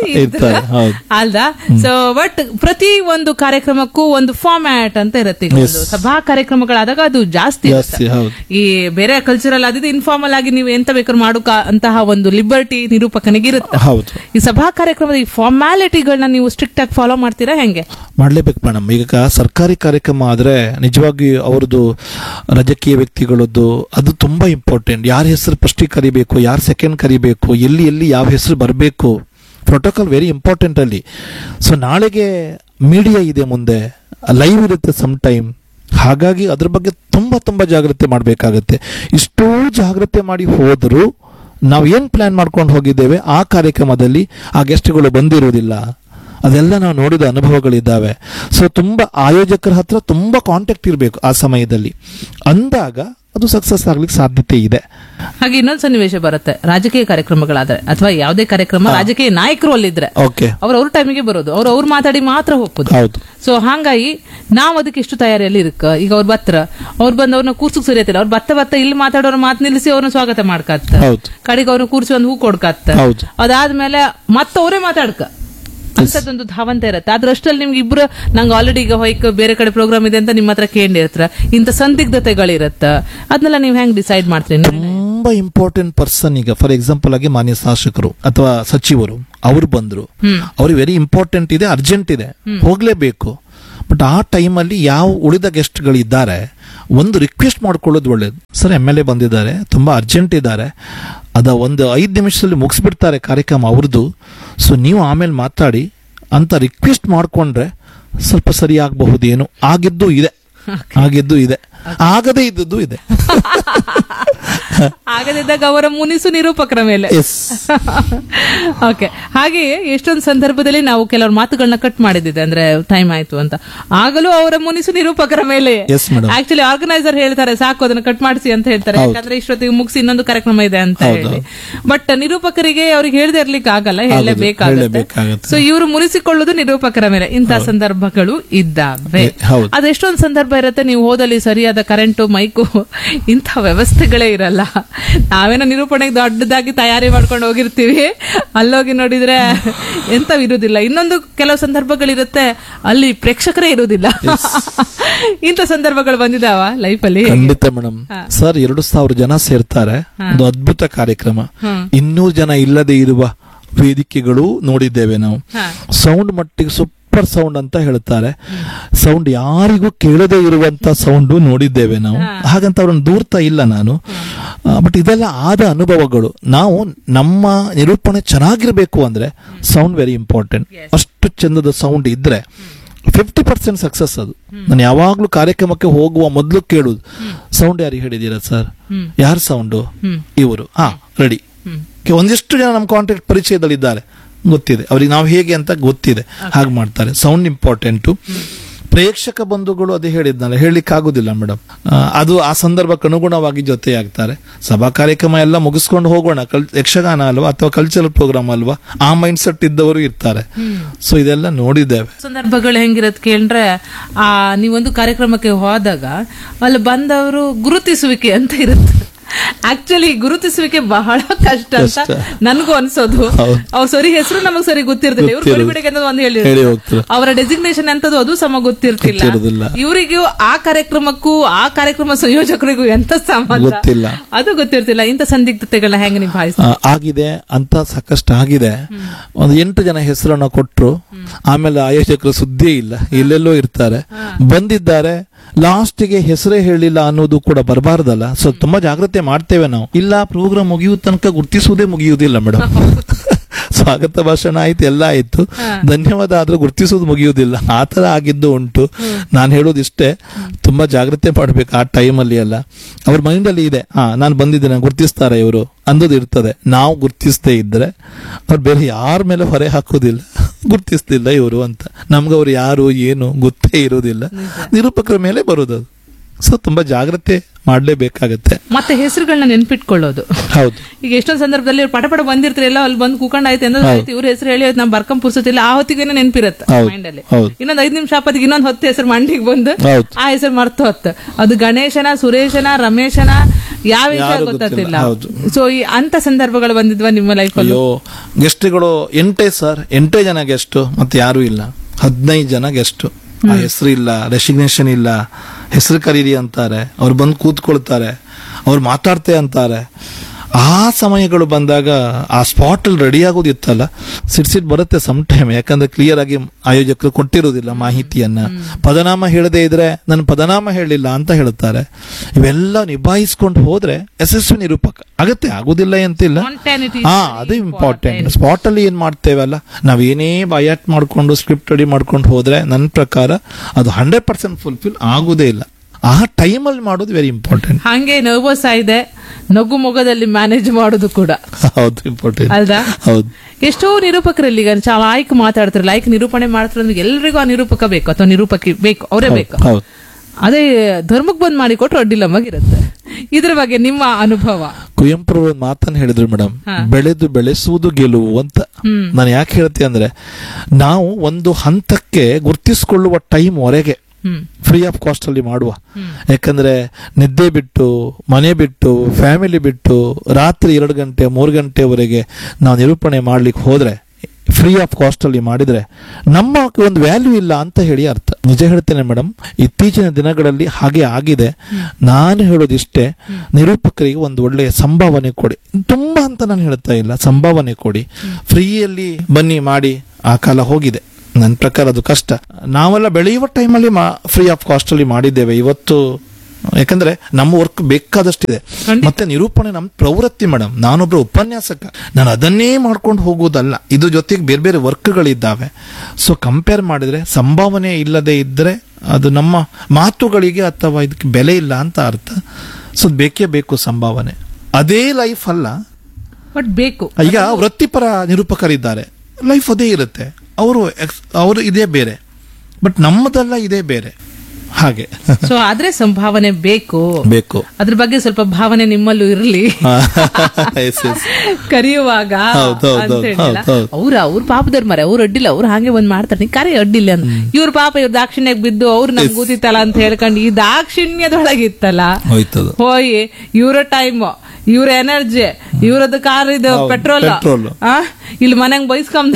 ಅಲ್ದಾ. ಸೊ ಬಟ್ ಪ್ರತಿ ಒಂದು ಕಾರ್ಯಕ್ರಮಕ್ಕೂ ಒಂದು ಫಾರ್ಮ್ಯಾಟ್ ಅಂತ ಇರುತ್ತೆ. ಸಭಾ ಕಾರ್ಯಕ್ರಮಗಳಾದಾಗ ಅದು ಜಾಸ್ತಿ ಈ ಬೇರೆ ಕಲ್ಚರಲ್ ಆದಿದ್ದು ಇನ್ಫಾರ್ಮಲ್ ಆಗಿ ನೀವು ಎಂತ ಬೇಕಾದ್ರೂ ಮಾಡೋಕ ಅಂತಹ ಒಂದು ಲಿಬರ್ಟಿ ನಿರೂಪಕನಿಗೆ ಇರುತ್ತೆ. ಈ ಸಭಾ ಕಾರ್ಯಕ್ರಮದ ಈ ಫಾರ್ಮ್ಯಾಲಿಟಿಗಳನ್ನ ನೀವು ಸ್ಟ್ರಿಕ್ಟ್ ಆಗಿ ಫಾಲೋ ಮಾಡ್ತೀರಾ? ಹೆಂಗೆ ಮಾಡ್ಲೇಬೇಕು ಮೇಡಮ್. ಈಗ ಸರ್ಕಾರಿ ಕಾರ್ಯಕ್ರಮ ಆದ್ರೆ ನಿಜವಾಗಿ ಅವ್ರದ್ದು ರಾಜಕೀಯ ವ್ಯಕ್ತಿಗಳದ್ದು ಅದು ತುಂಬಾ ಇಂಪಾರ್ಟೆಂಟ್. ಯಾರ ಹೆಸರು ಫಸ್ಟ್ ಕರಿಬೇಕು, ಯಾರು ಸೆಕೆಂಡ್ ಕರಿಬೇಕು, ಎಲ್ಲಿ ಯಾವ ಹೆಸರು ಬರಬೇಕು, ಪ್ರೋಟೋಕಾಲ್ ವೆರಿ ಇಂಪಾರ್ಟೆಂಟ್ ಅಲ್ಲಿ. ಸೊ ನಾಳೆಗೆ ಮೀಡಿಯಾ ಇದೆ, ಮುಂದೆ ಲೈವ್ ಇರುತ್ತೆ ಸಮ್ ಟೈಮ್. ಹಾಗಾಗಿ ಅದ್ರ ಬಗ್ಗೆ ತುಂಬಾ ಜಾಗ್ರತೆ ಮಾಡಬೇಕಾಗತ್ತೆ. ಇಷ್ಟೋ ಜಾಗ್ರತೆ ಮಾಡಿ ಹೋದ್ರು ನಾವು ಏನ್ ಪ್ಲಾನ್ ಮಾಡ್ಕೊಂಡು ಹೋಗಿದ್ದೇವೆ ಆ ಕಾರ್ಯಕ್ರಮದಲ್ಲಿ ಆ ಗೆಸ್ಟ್ಗಳು ಬಂದಿರುವುದಿಲ್ಲ. ಅದೆಲ್ಲ ನಾವು ನೋಡಿದ ಅನುಭವಗಳಿದ್ದಾವೆ. ಸೊ ತುಂಬಾ ಆಯೋಜಕರ ಹತ್ರ ತುಂಬಾ ಕಾಂಟ್ಯಾಕ್ಟ್ ಇರಬೇಕು ಆ ಸಮಯದಲ್ಲಿ. ಅಂದಾಗ ಅದು ಸಕ್ಸಸ್ ಆಗ್ಲಿಕ್ಕೆ ಸಾಧ್ಯತೆ ಇದೆ. ಹಾಗೆ ಇನ್ನೊಂದು ಸನ್ನಿವೇಶ ಬರುತ್ತೆ, ರಾಜಕೀಯ ಕಾರ್ಯಕ್ರಮಗಳಾದ್ರೆ ಅಥವಾ ಯಾವುದೇ ಕಾರ್ಯಕ್ರಮ ರಾಜಕೀಯ ನಾಯಕರು ಅಲ್ಲಿದ್ರೆ ಅವ್ರ ಟೈಮಿಗೆ ಬರೋದು, ಅವ್ರು ಮಾತಾಡಿ ಮಾತ್ರ ಹೋಗ್ಬೋದು. ಸೊ ಹಾಗಾಗಿ ನಾವ್ ಅದಕ್ಕೆ ಎಷ್ಟು ತಯಾರಿಯಲ್ಲಿ ಇರಕ್ಕ. ಈಗ ಅವ್ರು ಅವ್ರು ಬಂದು ಅವ್ರನ್ನ ಕೂರ್ಸಕ್ ಸರಿಯತಿಲ್ಲ, ಅವ್ರು ಬತ್ತ ಇಲ್ಲಿ ಮಾತಾಡೋರ ಮಾತು ನಿಲ್ಲಿಸಿ ಅವ್ರನ್ನ ಸ್ವಾಗತ ಮಾಡ್ಕತ್ತ, ಕಡೆಗೆ ಅವ್ರನ್ನ ಕೂರ್ಸಿ ಒಂದು ಹೂ ಕೊಡ್ಕತ್ತ, ಅದಾದ್ಮೇಲೆ ಮತ್ತ ಅವರೇ ಮಾತಾಡ್ಕ ಅಂತದೊಂದು ಧಾವಂತ ಇರುತ್ತೆ. ಆದ್ರೆ ಅಷ್ಟರಲ್ಲಿ ನಿಮ್ಗೆ ಇಬ್ರು ನಂಗೆ ಆಲ್ರೆಡಿ ಈಗ ಹೊಯ್ಕ್ ಬೇರೆ ಕಡೆ ಪ್ರೋಗ್ರಾಮ್ ಇದೆ ಅಂತ ನಿಮ್ಮ ಹತ್ರ ಕೇಳಿರ್ತಾರ, ಇಂಥ ಸಂದಿಗ್ಧತೆಗಳಿರತ್ತ, ಅದನ್ನೆಲ್ಲ ನೀವು ಹೆಂಗ್ ಡಿಸೈಡ್ ಮಾಡ್ತೀರಿ? ತುಂಬಾ ಇಂಪಾರ್ಟೆಂಟ್ ಪರ್ಸನ್, ಈಗ ಫಾರ್ ಎಕ್ಸಾಂಪಲ್ ಆಗಿ ಮಾನ್ಯ ಶಾಸಕರು ಅಥವಾ ಸಚಿವರು ಅವ್ರು ಬಂದ್ರು, ಅವ್ರಿಗೆ ವೆರಿ ಇಂಪಾರ್ಟೆಂಟ್ ಇದೆ, ಅರ್ಜೆಂಟ್ ಇದೆ, ಹೋಗ್ಲೇಬೇಕು. ಬಟ್ ಆ ಟೈಮಲ್ಲಿ ಯಾವ ಉಳಿದ ಗೆಸ್ಟ್ಗಳಿದ್ದಾರೆ ಒಂದು ರಿಕ್ವೆಸ್ಟ್ ಮಾಡ್ಕೊಳ್ಳೋದು ಒಳ್ಳೇದು. ಸರ್ MLA ಬಂದಿದ್ದಾರೆ, ತುಂಬಾ ಅರ್ಜೆಂಟ್ ಇದ್ದಾರೆ, ಅದ ಒಂದು 5 ನಿಮಿಷದಲ್ಲಿ ಮುಗಿಸ್ಬಿಡ್ತಾರೆ ಕಾರ್ಯಕ್ರಮ ಅವ್ರದ್ದು, ಸೊ ನೀವು ಆಮೇಲೆ ಮಾತಾಡಿ ಅಂತ ರಿಕ್ವೆಸ್ಟ್ ಮಾಡ್ಕೊಂಡ್ರೆ ಸ್ವಲ್ಪ ಸರಿ ಆಗಬಹುದೇನು. ಆಗಿದ್ದು ಇದೆ, ಆಗದೇ ಇದ್ದದ್ದು ಇದೆ. ಆಗದಿದ್ದಾಗ ಅವರ ಮುನಿಸು ನಿರೂಪಕರ ಮೇಲೆ. ಎಸ್. ಓಕೆ. ಹಾಗೆಯೇ ಎಷ್ಟೊಂದು ಸಂದರ್ಭದಲ್ಲಿ ನಾವು ಕೆಲವ್ರ ಮಾತುಗಳನ್ನ ಕಟ್ ಮಾಡಿದ್ದಿದೆ, ಅಂದ್ರೆ ಟೈಮ್ ಆಯ್ತು ಅಂತ, ಆಗಲೂ ಅವರ ಮುನಿಸು ನಿರೂಪಕರ ಮೇಲೆ. Yes, madam. ಆಕ್ಚುಲಿ ಆರ್ಗನೈಸರ್ ಹೇಳ್ತಾರೆ ಸಾಕು ಅದನ್ನ ಕಟ್ ಮಾಡಿಸಿ ಅಂತ ಹೇಳ್ತಾರೆ, ಯಾಕಂದ್ರೆ ಇಷ್ಟೊತ್ತಿಗೆ ಮುಗಿಸಿ ಇನ್ನೊಂದು ಕಾರ್ಯಕ್ರಮ ಇದೆ ಅಂತ ಹೇಳಿ. ಬಟ್ ನಿರೂಪಕರಿಗೆ ಅವ್ರಿಗೆ ಹೇಳದೆ ಇರ್ಲಿಕ್ಕೆ ಆಗಲ್ಲ, ಹೇಳಲೇಬೇಕಾಗುತ್ತೆ. ಸೊ ಇವರು ಮುನಿಸಿಕೊಳ್ಳುವುದು ನಿರೂಪಕರ ಮೇಲೆ. ಇಂತಹ ಸಂದರ್ಭಗಳು ಇದ್ದಾವೆ. ಅದೆಷ್ಟೊಂದು ಸಂದರ್ಭ ಇರುತ್ತೆ, ನೀವು ಹೋದಲ್ಲಿ ಸರಿಯಾದ ಕರೆಂಟು, ಮೈಕು, ಇಂಥ ವ್ಯವಸ್ಥೆಗಳೇ ಇರಲ್ಲ. ನಾವೇನೋ ನಿರೂಪಣೆಗೆ ದೊಡ್ಡದಾಗಿ ತಯಾರಿ ಮಾಡ್ಕೊಂಡು ಹೋಗಿರ್ತೀವಿ, ಅಲ್ಲೋಗಿ ನೋಡಿದ್ರೆ ಎಂತವಿರುವುದಿಲ್ಲ. ಇನ್ನೊಂದು ಕೆಲವು ಸಂದರ್ಭಗಳಿರುತ್ತೆ, ಅಲ್ಲಿ ಪ್ರೇಕ್ಷಕರೇ ಇರುವುದಿಲ್ಲ. ಇಂಥ ಸಂದರ್ಭಗಳು ಬಂದಿದಾವ ಲೈಫ್ ಅಲ್ಲಿ? ಖಂಡಿತ ಮೇಡಮ್. ಸರ್ 2,000 ಜನ ಸೇರ್ತಾರೆ, ಒಂದು ಅದ್ಭುತ ಕಾರ್ಯಕ್ರಮ. 200 ಜನ ಇಲ್ಲದೆ ಇರುವ ವೇದಿಕೆಗಳು ನೋಡಿದ್ದೇವೆ ನಾವು. ಸೌಂಡ್ ಮಟ್ಟಿಗೆ ಸೂಪರ್ ಸೌಂಡ್ ಅಂತ ಹೇಳ್ತಾರೆ, ಸೌಂಡ್ ಯಾರಿಗೂ ಕೇಳದೇ ಇರುವಂತ ಸೌಂಡ್ ನೋಡಿದ್ದೇವೆ ನಾವು. ಹಾಗಂತ ಅವ್ರನ್ನ ದೂರ್ತಾ ಇಲ್ಲ ನಾನು, ಬಟ್ ಇದೆಲ್ಲ ಆದ ಅನುಭವಗಳು. ನಾವು ನಮ್ಮ ನಿರೂಪಣೆ ಚೆನ್ನಾಗಿರ್ಬೇಕು ಅಂದ್ರೆ ಸೌಂಡ್ ವೆರಿ ಇಂಪಾರ್ಟೆಂಟ್. ಅಷ್ಟು ಚಂದದ ಸೌಂಡ್ ಇದ್ರೆ 50% ಸಕ್ಸಸ್ ಅದು. ನಾನು ಯಾವಾಗ್ಲೂ ಕಾರ್ಯಕ್ರಮಕ್ಕೆ ಹೋಗುವ ಮೊದಲು ಕೇಳುದು, ಸೌಂಡ್ ಯಾರಿಗೆ ಹೇಳಿದೀರಾ ಸರ್? ಯಾರ ಸೌಂಡು? ಇವರು. ರೆಡಿ. ಒಂದಿಷ್ಟು ಜನ ನಮ್ಮ ಕಾಂಟ್ಯಾಕ್ಟ್ ಪರಿಚಯದಲ್ಲಿದ್ದಾರೆ, ಗೊತ್ತಿದೆ ಅವ್ರಿಗೆ ನಾವು ಹೇಗೆ ಅಂತ ಗೊತ್ತಿದೆ, ಹಾಗೆ ಮಾಡ್ತಾರೆ. Sound important. ಪ್ರೇಕ್ಷಕ ಬಂಧುಗಳು ಅದೇ ಹೇಳಿದ್ನಲ್ಲ, ಹೇಳಲಿಕ್ಕೆ ಆಗುದಿಲ್ಲ ಮೇಡಮ್. ಅದು ಆ ಸಂದರ್ಭಕ್ಕೆ ಅನುಗುಣವಾಗಿ ಜೊತೆಯಾಗ್ತಾರೆ. ಸಭಾ ಕಾರ್ಯಕ್ರಮ ಎಲ್ಲ ಮುಗಿಸ್ಕೊಂಡು ಹೋಗೋಣ, ಯಕ್ಷಗಾನ ಅಲ್ವಾ ಅಥವಾ ಕಲ್ಚರಲ್ ಪ್ರೋಗ್ರಾಮ್ ಅಲ್ವಾ, ಆ ಮೈಂಡ್ ಸೆಟ್ ಇದ್ದವರು ಇರ್ತಾರೆ. ಸೊ ಇದೆಲ್ಲ ನೋಡಿದ್ದೇವೆ. ಸಂದರ್ಭಗಳು ಹೆಂಗಿರತ್ ಕೇಳ್ರೆ, ನೀವೊಂದು ಕಾರ್ಯಕ್ರಮಕ್ಕೆ ಹೋದಾಗ ಅಲ್ಲಿ ಬಂದವರು ಗುರುತಿಸುವಿಕೆ ಅಂತ ಇರುತ್ತೆ. ಆಕ್ಚುಲಿ ಗುರುತಿಸುವಿಕೆ ಬಹಳ ಕಷ್ಟ ಅಂತ ನನಗೂ ಅನ್ಸೋದು. ಅವ್ರ ಸರಿ ಹೆಸರು ನಮಗ್ ಸರಿ ಗೊತ್ತಿರ್ತಿಲ್ಲ, ಇವ್ರು ಬರಿಬಿಡಿಗೆ ಅಂತ ಒಂದು ಹೇಳಿ ಅವರ ಡೆಸಿಗ್ನೇಷನ್ ಎಂತದ್ದು ಅದು ಸಮ ಗೊತ್ತಿರ್ತಿಲ್ಲ. ಇವರಿಗೂ ಆ ಕಾರ್ಯಕ್ರಮಕ್ಕೂ ಆ ಕಾರ್ಯಕ್ರಮ ಸಂಯೋಜಕರಿಗೂ ಎಂತ ಸಂಬಂಧ ಅದು ಗೊತ್ತಿರ್ತಿಲ್ಲ. ಇಂಥ ಸಂದಿಗ್ಧತೆಗಳನ್ನ ಹೆಂಗ್ ನಿಭಾಯಿಸ್ತಾರೆ? ಆಗಿದೆ ಅಂತ ಸಾಕಷ್ಟು ಆಗಿದೆ. ಒಂದು 8 ಜನ ಹೆಸರನ್ನ ಕೊಟ್ರು, ಆಮೇಲೆ ಆಯೋಜಕರು ಸುದ್ದಿ ಇಲ್ಲ, ಎಲ್ಲೆಲ್ಲೋ ಇರ್ತಾರೆ, ಬಂದಿದ್ದಾರೆ, ಲಾಸ್ಟ್ಗೆ ಹೆಸರೇ ಹೇಳಿಲ್ಲ ಅನ್ನೋದು ಕೂಡ ಬರಬಾರ್ದಲ್ಲ. ಸೊ ತುಂಬಾ ಜಾಗ್ರತೆ ಮಾಡ್ತೇವೆ ನಾವು. ಇಲ್ಲ, ಪ್ರೋಗ್ರಾಮ್ ಮುಗಿಯುವ ತನಕ ಗುರ್ತಿಸುವುದೇ ಮುಗಿಯುವುದಿಲ್ಲ ಮೇಡಮ್. ಸ್ವಾಗತ ಭಾಷಣ ಆಯ್ತು, ಎಲ್ಲ ಆಯ್ತು, ಧನ್ಯವಾದ ಆದ್ರೂ ಗುರ್ತಿಸೋದು ಮುಗಿಯುವುದಿಲ್ಲ. ಆತರ ಆಗಿದ್ದು ಉಂಟು. ನಾನು ಹೇಳೋದಿಷ್ಟೇ, ತುಂಬಾ ಜಾಗ್ರತೆ ಮಾಡ್ಬೇಕು ಆ ಟೈಮಲ್ಲಿ. ಎಲ್ಲ ಅವ್ರ ಮೈಂಡ್ ಅಲ್ಲಿ ಇದೆ, ನಾನು ಬಂದಿದ್ದೇನೆ, ಗುರ್ತಿಸ್ತಾರೆ ಇವರು ಅಂದೋದು ಇರ್ತದೆ. ನಾವು ಗುರ್ತಿಸದೇ ಇದ್ರೆ ಅವ್ರು ಬೇರೆ ಯಾರ ಮೇಲೆ ಹೊರೆ ಹಾಕೋದಿಲ್ಲ, ಗುರ್ತಿಸ್ತಿಲ್ಲ ಇವರು ಅಂತ. ನಮ್ಗೆ ಅವ್ರು ಯಾರು ಏನು ಗೊತ್ತೇ ಇರೋದಿಲ್ಲ, ನಿರೂಪಕರ ಮೇಲೆ ಬರೋದು. ಸೊ ತುಂಬಾ ಜಾಗ್ರತೆ ಮಾಡ್ಲೇಬೇಕಾಗತ್ತೆ. ಮತ್ತೆ ಹೆಸರುಗಳನ್ನ ನೆನ್ಪಿಟ್ಕೊಳ್ಳೋದು. ಹೌದು. ಈಗ ಎಷ್ಟೊಂದು ಸಂದರ್ಭದಲ್ಲಿ ಪಟ ಬಂದಿರ್ತಿರಲ್ಲ, ಅಲ್ಲಿ ಬಂದು ಕೂಕೊಂಡಾಯ್ತು ಅಂದ್ರೆ ಇವ್ರ ಹೆಸರು ಹೇಳಿ ನಾವು ಬರ್ಕೊಂಡ್ ಪುರ್ಸತಿಲ್ಲ, ಆ ಹೊತ್ತಿಗೇನೆ ನೆನ್ಪಿರತ್ತೆ ಮೈಂಡ್ ಅಲ್ಲಿ. ಇನ್ನೊಂದ್ 5 ನಿಮಿಷ ಆಪತ್ತಿಗೆ ಇನ್ನೊಂದು ಹೊತ್ತು ಹೆಸರು ಮಂಡಿಗೆ ಬಂದು ಆ ಹೆಸರು ಮರ್ತು ಹೊತ್ತು, ಅದು ಗಣೇಶನ, ಸುರೇಶನ, ರಮೇಶನ, ಯಾವ ವಿಷಯ ಗೊತ್ತಿಲ್ಲ. ಸೊ ಈ ಅಂತ ಸಂದರ್ಭಗಳು ಬಂದಿದ್ವಾ ನಿಮ್ಮ ಲೈಫ್ ಅಲ್ಲಿ? ಗೆಸ್ಟ್ಗಳು 8 ಸರ್, 8 ಜನ ಗೆಸ್ಟ್, ಮತ್ತೆ ಯಾರು ಇಲ್ಲ. 15 ಜನ ಗೆಸ್ಟ್, ಆ ಹೆಸರು ಇಲ್ಲ, ರೆಸಿಗ್ನೇಷನ್ ಇಲ್ಲ, ಹೆಸರು ಕರೀರಿ ಅಂತಾರೆ, ಅವ್ರು ಬಂದು ಕೂತ್ಕೊಳ್ತಾರೆ, ಅವ್ರು ಮಾತಾಡ್ತೆ ಅಂತಾರೆ. ಆ ಸಮಯಗಳು ಬಂದಾಗ ಆ ಸ್ಪಾಟ್ ಅಲ್ಲಿ ರೆಡಿ ಆಗೋದಿತ್ತಲ್ಲ, ಸಿಟ್ ಬರುತ್ತೆ ಸಮ್ ಟೈಮ್. ಯಾಕಂದ್ರೆ ಕ್ಲಿಯರ್ ಆಗಿ ಆಯೋಜಕರು ಕೊಟ್ಟಿರೋದಿಲ್ಲ ಮಾಹಿತಿಯನ್ನ. ಪದನಾಮ ಹೇಳದೇ ಇದ್ರೆ ನನ್ನ ಪದನಾಮ ಹೇಳಿಲ್ಲ ಅಂತ ಹೇಳ್ತಾರೆ. ಇವೆಲ್ಲ ನಿಭಾಯಿಸ್ಕೊಂಡು ಹೋದ್ರೆ ಯಶಸ್ವಿ ನಿರೂಪಕ ಆಗತ್ತೆ, ಆಗುದಿಲ್ಲ ಅಂತಿಲ್ಲ. ಅದು ಇಂಪಾರ್ಟೆಂಟ್. ಸ್ಪಾಟ್ ಅಲ್ಲಿ ಏನ್ ಮಾಡ್ತೇವಲ್ಲ, ನಾವೇನೇ ಬಯಾಟ್ ಮಾಡ್ಕೊಂಡು ಸ್ಕ್ರಿಪ್ಟ್ ರೆಡಿ ಮಾಡ್ಕೊಂಡು ಹೋದ್ರೆ ನನ್ನ ಪ್ರಕಾರ ಅದು 100% ಫುಲ್ಫಿಲ್ ಆಗುದೇ ಇಲ್ಲ. ಆ ಟೈಮಲ್ಲಿ ಮಾಡೋದು ವೆರಿ ಇಂಪಾರ್ಟೆಂಟ್. ಹಂಗೆ ನರ್ವಸ್ ಆಗಿದೆ, ನಗು ಮೊಗದಲ್ಲಿ ಮ್ಯಾನೇಜ್ ಮಾಡೋದು ಕೂಡ ಹೌದು ಇಂಪಾರ್ಟೆಂಟ್ ಅಲ್ವಾ? ಹೌದು. ಎಷ್ಟೋ ನಿರೂಪಕರಲ್ಲಿ ಈಗ ಲಾಯ್ಕ್ ಮಾತಾಡ್ತಾರೆ, ಲಾಯ್ಕ್ ನಿರೂಪಣೆ ಮಾಡ್ತಾರೆ, ಎಲ್ರಿಗೂ ಆ ನಿರೂಪಕ ಬೇಕು ಅಥವಾ ನಿರೂಪಕಿ ಬೇಕು, ಅವರೇ ಬೇಕು. ಅದೇ ಧರ್ಮಕ್ಕೆ ಬಂದ್ ಮಾಡಿ ಕೊಟ್ರು ಅಡ್ಡಿಲ್ಲ ಮಗಿರುತ್ತೆ. ಇದ್ರ ಬಗ್ಗೆ ನಿಮ್ಮ ಅನುಭವ? ಕುವೆಂಪು ಮಾತನ್ನು ಹೇಳಿದ್ರು ಮೇಡಮ್, ಬೆಳೆದು ಬೆಳೆಸುವುದು ಗೆಲುವು ಅಂತ. ನಾನು ಯಾಕೆ ಹೇಳ್ತೀನಿ ಅಂದ್ರೆ, ನಾವು ಒಂದು ಹಂತಕ್ಕೆ ಗುರ್ತಿಸಿಕೊಳ್ಳುವ ಟೈಮ್ ವರೆಗೆ ಫ್ರೀ ಆಫ್ ಕಾಸ್ಟ್ ಅಲ್ಲಿ ಮಾಡುವ. ಯಾಕಂದ್ರೆ ನಿದ್ದೆ ಬಿಟ್ಟು, ಮನೆ ಬಿಟ್ಟು, ಫ್ಯಾಮಿಲಿ ಬಿಟ್ಟು ರಾತ್ರಿ 2 ಗಂಟೆ 3 ಗಂಟೆವರೆಗೆ ನಾವು ನಿರೂಪಣೆ ಮಾಡ್ಲಿಕ್ಕೆ ಹೋದ್ರೆ, ಫ್ರೀ ಆಫ್ ಕಾಸ್ಟ್ ಅಲ್ಲಿ ಮಾಡಿದ್ರೆ ನಮ್ಮ ಒಂದು ವ್ಯಾಲ್ಯೂ ಇಲ್ಲ ಅಂತ ಹೇಳಿ ಅರ್ಥ. ನಿಜ ಹೇಳ್ತೇನೆ ಮೇಡಮ್, ಇತ್ತೀಚಿನ ದಿನಗಳಲ್ಲಿ ಹಾಗೆ ಆಗಿದೆ. ನಾನು ಹೇಳೋದಿಷ್ಟೇ, ನಿರೂಪಕರಿಗೆ ಒಂದು ಒಳ್ಳೆಯ ಸಂಭಾವನೆ ಕೊಡಿ. ತುಂಬಾ ಅಂತ ನಾನು ಹೇಳ್ತಾ ಇಲ್ಲ, ಸಂಭಾವನೆ ಕೊಡಿ. ಫ್ರೀಯಲ್ಲಿ ಬನ್ನಿ ಮಾಡಿ ಆ ಕಾಲ ಹೋಗಿದೆ. ನನ್ನ ಪ್ರಕಾರ ಅದು ಕಷ್ಟ. ನಾವೆಲ್ಲ ಬೆಳೆಯುವ ಟೈಮಲ್ಲಿ ಫ್ರೀ ಆಫ್ ಕಾಸ್ಟ್ ಅಲ್ಲಿ ಮಾಡಿದ್ದೇವೆ. ಇವತ್ತು ಯಾಕಂದ್ರೆ ನಮ್ಮ ವರ್ಕ್ ಬೇಕಾದಷ್ಟಿದೆ. ಮತ್ತೆ ನಿರೂಪಣೆ ನಮ್ಮ ಪ್ರವೃತ್ತಿ ಮೇಡಮ್. ನಾನೊಬ್ರು ಉಪನ್ಯಾಸಕ, ನಾನು ಅದನ್ನೇ ಮಾಡ್ಕೊಂಡು ಹೋಗುವುದಲ್ಲ, ಇದು ಜೊತೆಗೆ ಬೇರೆ ಬೇರೆ ವರ್ಕ್ಗಳಿದ್ದಾವೆ. ಸೊ ಕಂಪೇರ್ ಮಾಡಿದ್ರೆ ಸಂಭಾವನೆ ಇಲ್ಲದೆ ಇದ್ರೆ ಅದು ನಮ್ಮ ಮಾತುಗಳಿಗೆ ಅಥವಾ ಇದಕ್ಕೆ ಬೆಲೆ ಇಲ್ಲ ಅಂತ ಅರ್ಥ. ಸೊ ಬೇಕೇ ಬೇಕು ಸಂಭಾವನೆ. ಅದೇ ಲೈಫ್ ಅಲ್ಲ. ಬಟ್ ಬೇಕು. ಈಗ ವೃತ್ತಿಪರ ನಿರೂಪಕರಿದ್ದಾರೆ, ಲೈಫ್ ಅದೇ ಇರುತ್ತೆ, ಅವರು ಇದೇ ಬೇರೆ, ಬಟ್ ನಮ್ಮದೆಲ್ಲ ಇದೇ ಬೇರೆ. ಹಾಗೆ ಸೊ ಆದ್ರೆ ಸಂಭಾವನೆ ಬೇಕು. ಅದ್ರ ಬಗ್ಗೆ ಸ್ವಲ್ಪ ಭಾವನೆ ನಿಮ್ಮಲ್ಲೂ ಇರ್ಲಿ ಕರೆಯುವಾಗ ಅವ್ರ ಪಾಪದವ್ರ ಮರೆ ಅವ್ರು ಅಡ್ಡಿಲ್ಲ, ಅವ್ರು ಹಾಗೆ ಒಂದ್ ಮಾಡ್ತಾರೆ, ಕರೆ ಅಡ್ಡಿಲ್ಲ ಅಂತ. ಇವ್ರ ಪಾಪ ಇವ್ರ ದಾಕ್ಷಿಣ್ಯಕ್ಕೆ ಬಿದ್ದು ಅವ್ರು ನಮ್ಗೆ ಕೂತಿತ್ತಲ್ಲ ಅಂತ ಹೇಳ್ಕೊಂಡು ಈ ದಾಕ್ಷಿಣ್ಯದೊಳಗಿತ್ತಲ್ಲ ಹೋಯಿ ಇವ್ರ ಟೈಮ್, ಇವ್ರ ಎನರ್ಜಿ, ಇವ್ರದ್ದು ಕಾರ್ ಇದು ಪೆಟ್ರೋಲ್ ಇಲ್ಲಿ ಮನೆಗ್ ಬೈಸ್ಕೊಂಡ್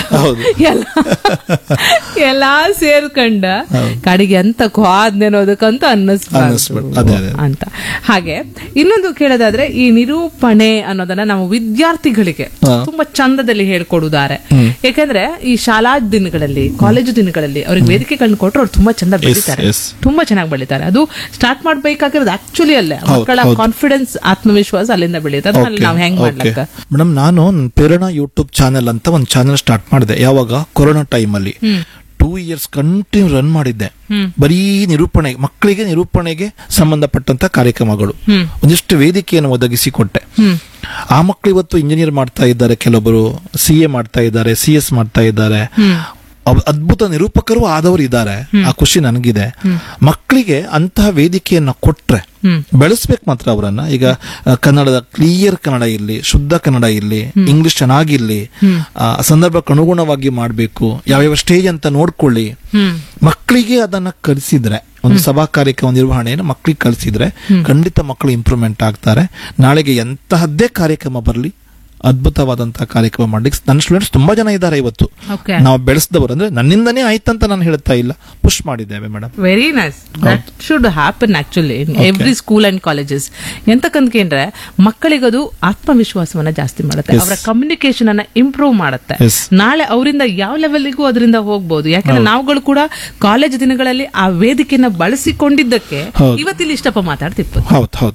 ಎಲ್ಲಾ ಸೇರ್ಕೊಂಡ ಕಡೆಗೆ ಅಂತ ಕ್ವಾದ್ನೇನೋದಕ್ಕಂತ ಅನ್ನಿಸ್ಬಾರ್ದು ಅಂತ. ಹಾಗೆ ಇನ್ನೊಂದು ಕೇಳೋದಾದ್ರೆ, ಈ ನಿರೂಪಣೆ ಅನ್ನೋದನ್ನ ನಾವು ವಿದ್ಯಾರ್ಥಿಗಳಿಗೆ ತುಂಬಾ ಚಂದದಲ್ಲಿ ಹೇಳ್ಕೊಡುತ್ತಾರೆ. ಯಾಕಂದ್ರೆ ಈ ಶಾಲಾ ದಿನಗಳಲ್ಲಿ, ಕಾಲೇಜು ದಿನಗಳಲ್ಲಿ ಅವ್ರಿಗೆ ವೇದಿಕೆಗಳನ್ನ ಕೊಟ್ಟರು ಅವ್ರು ತುಂಬಾ ಚಂದ ಬೆಳೀತಾರೆ, ತುಂಬಾ ಚೆನ್ನಾಗಿ ಬೆಳೀತಾರೆ. ಅದು ಸ್ಟಾರ್ಟ್ ಮಾಡ್ಬೇಕಾಗಿರೋದು ಆಕ್ಚುಲಿ ಅಲ್ಲೇ ಮಕ್ಕಳ ಕಾನ್ಫಿಡೆನ್ಸ್, ಆತ್ಮವಿಶ್ವಾಸ ಅಲ್ಲಿಂದ ಬೆಳೆಯುತ್ತೆ. ನಾವು ಹೆಂಗ್ ಮಾಡ್ಲಕ್ಕ ಮೇಡಮ್, ನಾನು ಪ್ರೇರಣಾ ಯೂಟ್ಯೂಬ್ ಚಾನೆಲ್ ಅಂತ ಒಂದು ಚಾನೆಲ್ ಸ್ಟಾರ್ಟ್ ಮಾಡಿದೆ. ಯಾವಾಗ ಕೊರೋನಾ ಟೈಮ್ ಅಲ್ಲಿ 2 years ಕಂಟಿನ್ಯೂ ರನ್ ಮಾಡಿದ್ದೆ. ಬರೀ ನಿರೂಪಣೆ, ಮಕ್ಕಳಿಗೆ ನಿರೂಪಣೆಗೆ ಸಂಬಂಧಪಟ್ಟಂತ ಕಾರ್ಯಕ್ರಮಗಳು, ಒಂದಿಷ್ಟು ವೇದಿಕೆಯನ್ನು ಒದಗಿಸಿಕೊಟ್ಟೆ. ಆ ಮಕ್ಕಳು ಇವತ್ತು ಇಂಜಿನಿಯರ್ ಮಾಡ್ತಾ ಇದ್ದಾರೆ, ಕೆಲವೊಬ್ಬರು CA ಮಾಡ್ತಾ ಇದ್ದಾರೆ, CS ಮಾಡ್ತಾ ಇದ್ದಾರೆ, ಅದ್ಭುತ ನಿರೂಪಕರು ಆದವರು ಇದ್ದಾರೆ. ಆ ಖುಷಿ ನನಗಿದೆ. ಮಕ್ಕಳಿಗೆ ಅಂತಹ ವೇದಿಕೆಯನ್ನ ಕೊಟ್ರೆ ಬೆಳೆಸ್ಬೇಕು ಮಾತ್ರ ಅವರನ್ನ. ಈಗ ಕನ್ನಡದ ಕ್ಲಿಯರ್ ಕನ್ನಡ ಇರ್ಲಿ, ಶುದ್ಧ ಕನ್ನಡ ಇರ್ಲಿ, ಇಂಗ್ಲಿಷ್ ಚೆನ್ನಾಗಿರ್ಲಿ, ಸಂದರ್ಭಕ್ಕೆ ಅನುಗುಣವಾಗಿ ಮಾಡಬೇಕು, ಯಾವ್ಯಾವ ಸ್ಟೇಜ್ ಅಂತ ನೋಡ್ಕೊಳ್ಳಿ. ಮಕ್ಕಳಿಗೆ ಅದನ್ನ ಕಲಿಸಿದ್ರೆ, ಒಂದು ಸಭಾ ಕಾರ್ಯಕ್ರಮ ನಿರ್ವಹಣೆಯನ್ನು ಮಕ್ಕಳಿಗೆ ಕಲಿಸಿದ್ರೆ ಖಂಡಿತ ಮಕ್ಕಳು ಇಂಪ್ರೂವ್ಮೆಂಟ್ ಆಗ್ತಾರೆ. ನಾಳೆಗೆ ಎಂತಹದ್ದೇ ಕಾರ್ಯಕ್ರಮ ಬರಲಿ, ಅದ್ಭುತವಾದಂತಹ ಕಾರ್ಯಕ್ರಮ ಮಾಡ್ಲಿಕ್ಕೆ ನನ್ನ ಸ್ಟೂಡೆಂಟ್ಸ್ ತುಂಬಾ ಜನ ಇದ್ದಾರೆ ಇವತ್ತು. ನಾವು ಬೆಳೆಸಿದವರು, ಅಂದ್ರೆ ನನ್ನಿಂದನೇ ಆಯ್ತಂತ ನಾನು ಹೇಳ್ತಾ ಇಲ್ಲ, ಪುಷ್ ಮಾಡಿದ್ದೇವೆ madam. Very nice. That should happen actually in every school and colleges. ಎಂತಕ್ಕಂದ್ರೆ ಮಕ್ಕಳಿಗದು ಆತ್ಮವಿಶ್ವಾಸವನ್ನ ಜಾಸ್ತಿ ಮಾಡುತ್ತೆ, ಅವರ ಕಮ್ಯುನಿಕೇಶನ್ ಅನ್ನ ಇಂಪ್ರೂವ್ ಮಾಡುತ್ತೆ. ನಾಳೆ ಅವರಿಂದ ಯಾವ ಲೆವೆಲ್ಗೂ ಅದರಿಂದ ಹೋಗ್ಬಹುದು. ಯಾಕಂದ್ರೆ ನಾವುಗಳು ಕೂಡ ಕಾಲೇಜ್ ದಿನಗಳಲ್ಲಿ ಆ ವೇದಿಕೆಯನ್ನ ಬಳಸಿಕೊಂಡಿದ್ದಕ್ಕೆ ಇವತ್ತಿಲ್ಲಿ ಇಷ್ಟಪ್ಪ ಮಾತಾಡ್ತಿತ್ತು.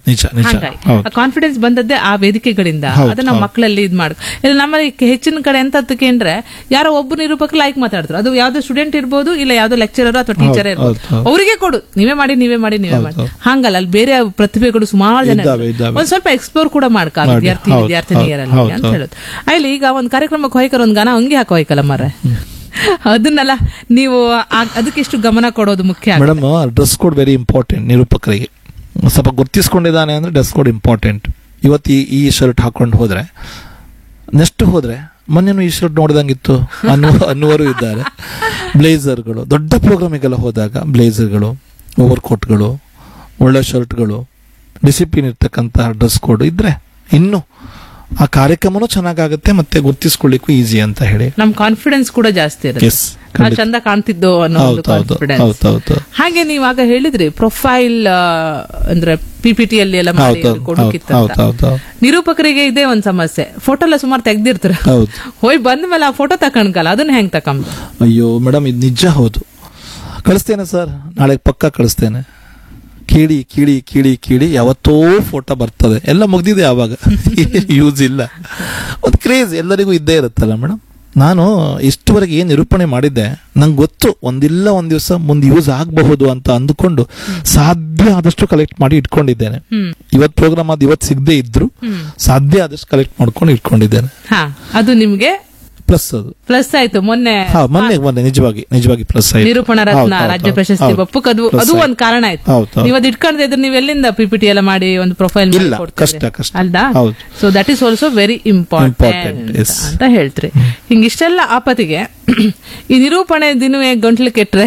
ಕಾನ್ಫಿಡೆನ್ಸ್ ಬಂದದ್ದೇ ಆ ವೇದಿಕೆಗಳಿಂದ. ಅದನ್ನ ಮಕ್ಕಳಲ್ಲಿ ಇದ್ ಮಾಡ. ನಮ್ಮಲ್ಲಿ ಹೆಚ್ಚಿನ ಕಡೆ ಎಂತಕ್ಕೆ ಅಂದ್ರೆ ಯಾರೋ ಒಬ್ಬ ನಿರೂಪಕ ಲೈಕ್ ಮಾತಾಡ್ತಾರೆ, ಅದು ಯಾವ್ದೋ ಸ್ಟೂಡೆಂಟ್ ಇರ್ಬೋದು, ಇಲ್ಲ ಯಾವ್ದೋ ಲೆಕ್ಚರರ್ ಅಥವಾ ಟೀಚರ್ ಇರ್ಬೋದು, ಅವರಿಗೆ ಕೊಡು, ನೀವೇ ಮಾಡಿ ಹಂಗಲ್ಲ. ಅಲ್ಲಿ ಬೇರೆ ಪ್ರತಿಭೆಗಳು ಸುಮಾರು ಜನ ಒಂದ್ ಸ್ವಲ್ಪ ಎಕ್ಸ್ಪ್ಲೋರ್ ಕೂಡ ಮಾಡ್ಕ ವಿದ್ಯಾರ್ಥಿನಿಯರಲ್ಲಿ ಅಂತ ಹೇಳುದು. ಅಲ್ಲಿ ಈಗ ಒಂದ್ ಕಾರ್ಯಕ್ರಮಕ್ಕೆ ಹೋಯ್ಕರ ಒಂದ್ ಗಾನ ಹಂಗೆ ಹಾಕೋ ಹೋಯ್ಕಲ್ಲ ಮರ, ಅದನ್ನೆಲ್ಲ ನೀವು ಅದಕ್ಕೆ ಎಷ್ಟು ಗಮನ ಕೊಡೋದು ಮುಖ್ಯ. Madam, dress code very important. ನಿರೂಪಕರಿಗೆ ಸ್ವಲ್ಪ ಗುರ್ತಿಸ್ಕೊಂಡಿದ್ದಾನೆ ಅಂದ್ರೆ ಡ್ರೆಸ್ ಕೋಡ್ ಇಂಪಾರ್ಟೆಂಟ್. ಇವತ್ತು ಈ ಶರ್ಟ್ ಹಾಕೊಂಡು ಹೋದ್ರೆ, ನೆಕ್ಸ್ಟ್ ಹೋದ್ರೆ ಮೊನ್ನೆನೂ ಈ ಶರ್ಟ್ ನೋಡಿದಂಗಿತ್ತು ಅನ್ನುವರು ಇದ್ದಾರೆ. ಬ್ಲೇಸರ್ಗಳು, ದೊಡ್ಡ ಪ್ರೋಗ್ರಾಮಿಗೆಲ್ಲ ಹೋದಾಗ ಬ್ಲೇಸರ್ಗಳು, ಓವರ್ ಕೋಟ್ಗಳು, ಒಳ್ಳೆ ಶರ್ಟ್ಗಳು, ಡಿಸಿಪ್ಲಿನ್ ಇರ್ತಕ್ಕಂತಹ ಡ್ರೆಸ್ ಕೋಡ್ ಇದ್ರೆ ಇನ್ನು ಆ ಕಾರ್ಯಕ್ರಮನೂ ಚೆನ್ನಾಗುತ್ತೆ, ಮತ್ತೆ ಗುರ್ತಿಸ್ಕೊಳ್ಳಿಕ್ಕೂ ಈಸಿ ಅಂತ ಹೇಳಿ ನಮ್ ಕಾನ್ಫಿಡೆನ್ಸ್ ಕೂಡ ಜಾಸ್ತಿ ಇರುತ್ತೆ. ಚಂದ ಕಾಣ್ತಿದ್ದೋ ಅನ್ನೋ ಕಾನ್ಫಿಡೆನ್ಸ್. ಹಾಗೆ ನೀವಾಗ ಹೇಳಿದ್ರಿ ಪ್ರೊಫೈಲ್ ಅಂದ್ರೆ PPT ಅಲ್ಲಿ ಎಲ್ಲ ಮಾಡಿ ಕೊಡೋಕಿತ್ತ. ನಿರೂಪಕರಿಗೆ ಇದೇ ಒಂದ್ ಸಮಸ್ಯೆ, ಫೋಟೋ ಎಲ್ಲ ಸುಮಾರು ತೆಗ್ದಿರ್ತಾರ, ಹೋಯ್ ಬಂದ ಮೇಲೆ ಆ ಫೋಟೋ ತಕೊಂಡ್ಕಲ್ಲ, ಅದನ್ನ ಹೆಂಗ್ ತಕೊಂಬ? ಅಯ್ಯೋ ಮೇಡಮ್, ಇದು ನಿಜ. ಹೌದು, ಕಳಿಸ್ತೇನೆ ಸರ್, ನಾಳೆ ಪಕ್ಕ ಕಳಿಸ್ತೇನೆ. ಕೀಳಿ ಕೀಳಿ ಕೀಳಿ ಕೀಳಿ ಯಾವತ್ತೋ ಫೋಟೋ ಬರ್ತದೆ, ಎಲ್ಲ ಮುಗ್ದಿದೆ, ಆವಾಗ ಯೂಸ್ ಇಲ್ಲ. ಒಂದು ಕ್ರೇಜ್ ಎಲ್ಲರಿಗೂ ಇದ್ದೇ ಇರುತ್ತಲ್ಲ ಮೇಡಮ್. ನಾನು ಇಷ್ಟುವರೆಗೆ ಏನ್ ನಿರೂಪಣೆ ಮಾಡಿದ್ದೆ, ನಂಗೆ ಗೊತ್ತು ಒಂದಿಲ್ಲ ಒಂದ್ ದಿವಸ ಮುಂದೆ ಯೂಸ್ ಆಗಬಹುದು ಅಂತ ಅಂದುಕೊಂಡು ಸಾಧ್ಯ ಆದಷ್ಟು ಕಲೆಕ್ಟ್ ಮಾಡಿ ಇಟ್ಕೊಂಡಿದ್ದೇನೆ. ಇವತ್ ಪ್ರೋಗ್ರಾಮ್ ಅದು ಇವತ್ತು ಸಿಗದೆ ಇದ್ರು ಸಾಧ್ಯ ಆದಷ್ಟು ಕಲೆಕ್ಟ್ ಮಾಡ್ಕೊಂಡು ಇಟ್ಕೊಂಡಿದ್ದೇನೆ. ಅದು ನಿಮ್ಗೆ ಪ್ಲಸ್, ಅದು ಪ್ಲಸ್ ಆಯ್ತು. ಮೊನ್ನೆ ನಿಜವಾಗಿ ಪ್ಲಸ್ ಆಯ್ತು. ನಿರೂಪಣಾ ರತ್ನ ರಾಜ್ಯ ಪ್ರಶಸ್ತಿ ಬಪ್ಪುಕದು ಅದು ಒಂದ್ ಕಾರಣ ಆಯ್ತು. ನೀವು ಅದು ಇಟ್ಕೊಂಡಿದ್ರೆ ನೀವು ಎಲ್ಲಿಂದ PPT ಎಲ್ಲ ಮಾಡಿ ಒಂದು profile ಅಲ್ದಾ? So that is also very important ಅಂತ ಹೇಳ್ತೀರಿ. ಹಿಂಗಿಷ್ಟೆಲ್ಲ ಆಪತ್ತಿಗೆ ಈ ನಿರೂಪಣೆ ದಿನವೇ ಗಂಟ್ಲು ಕೆಟ್ರೆ,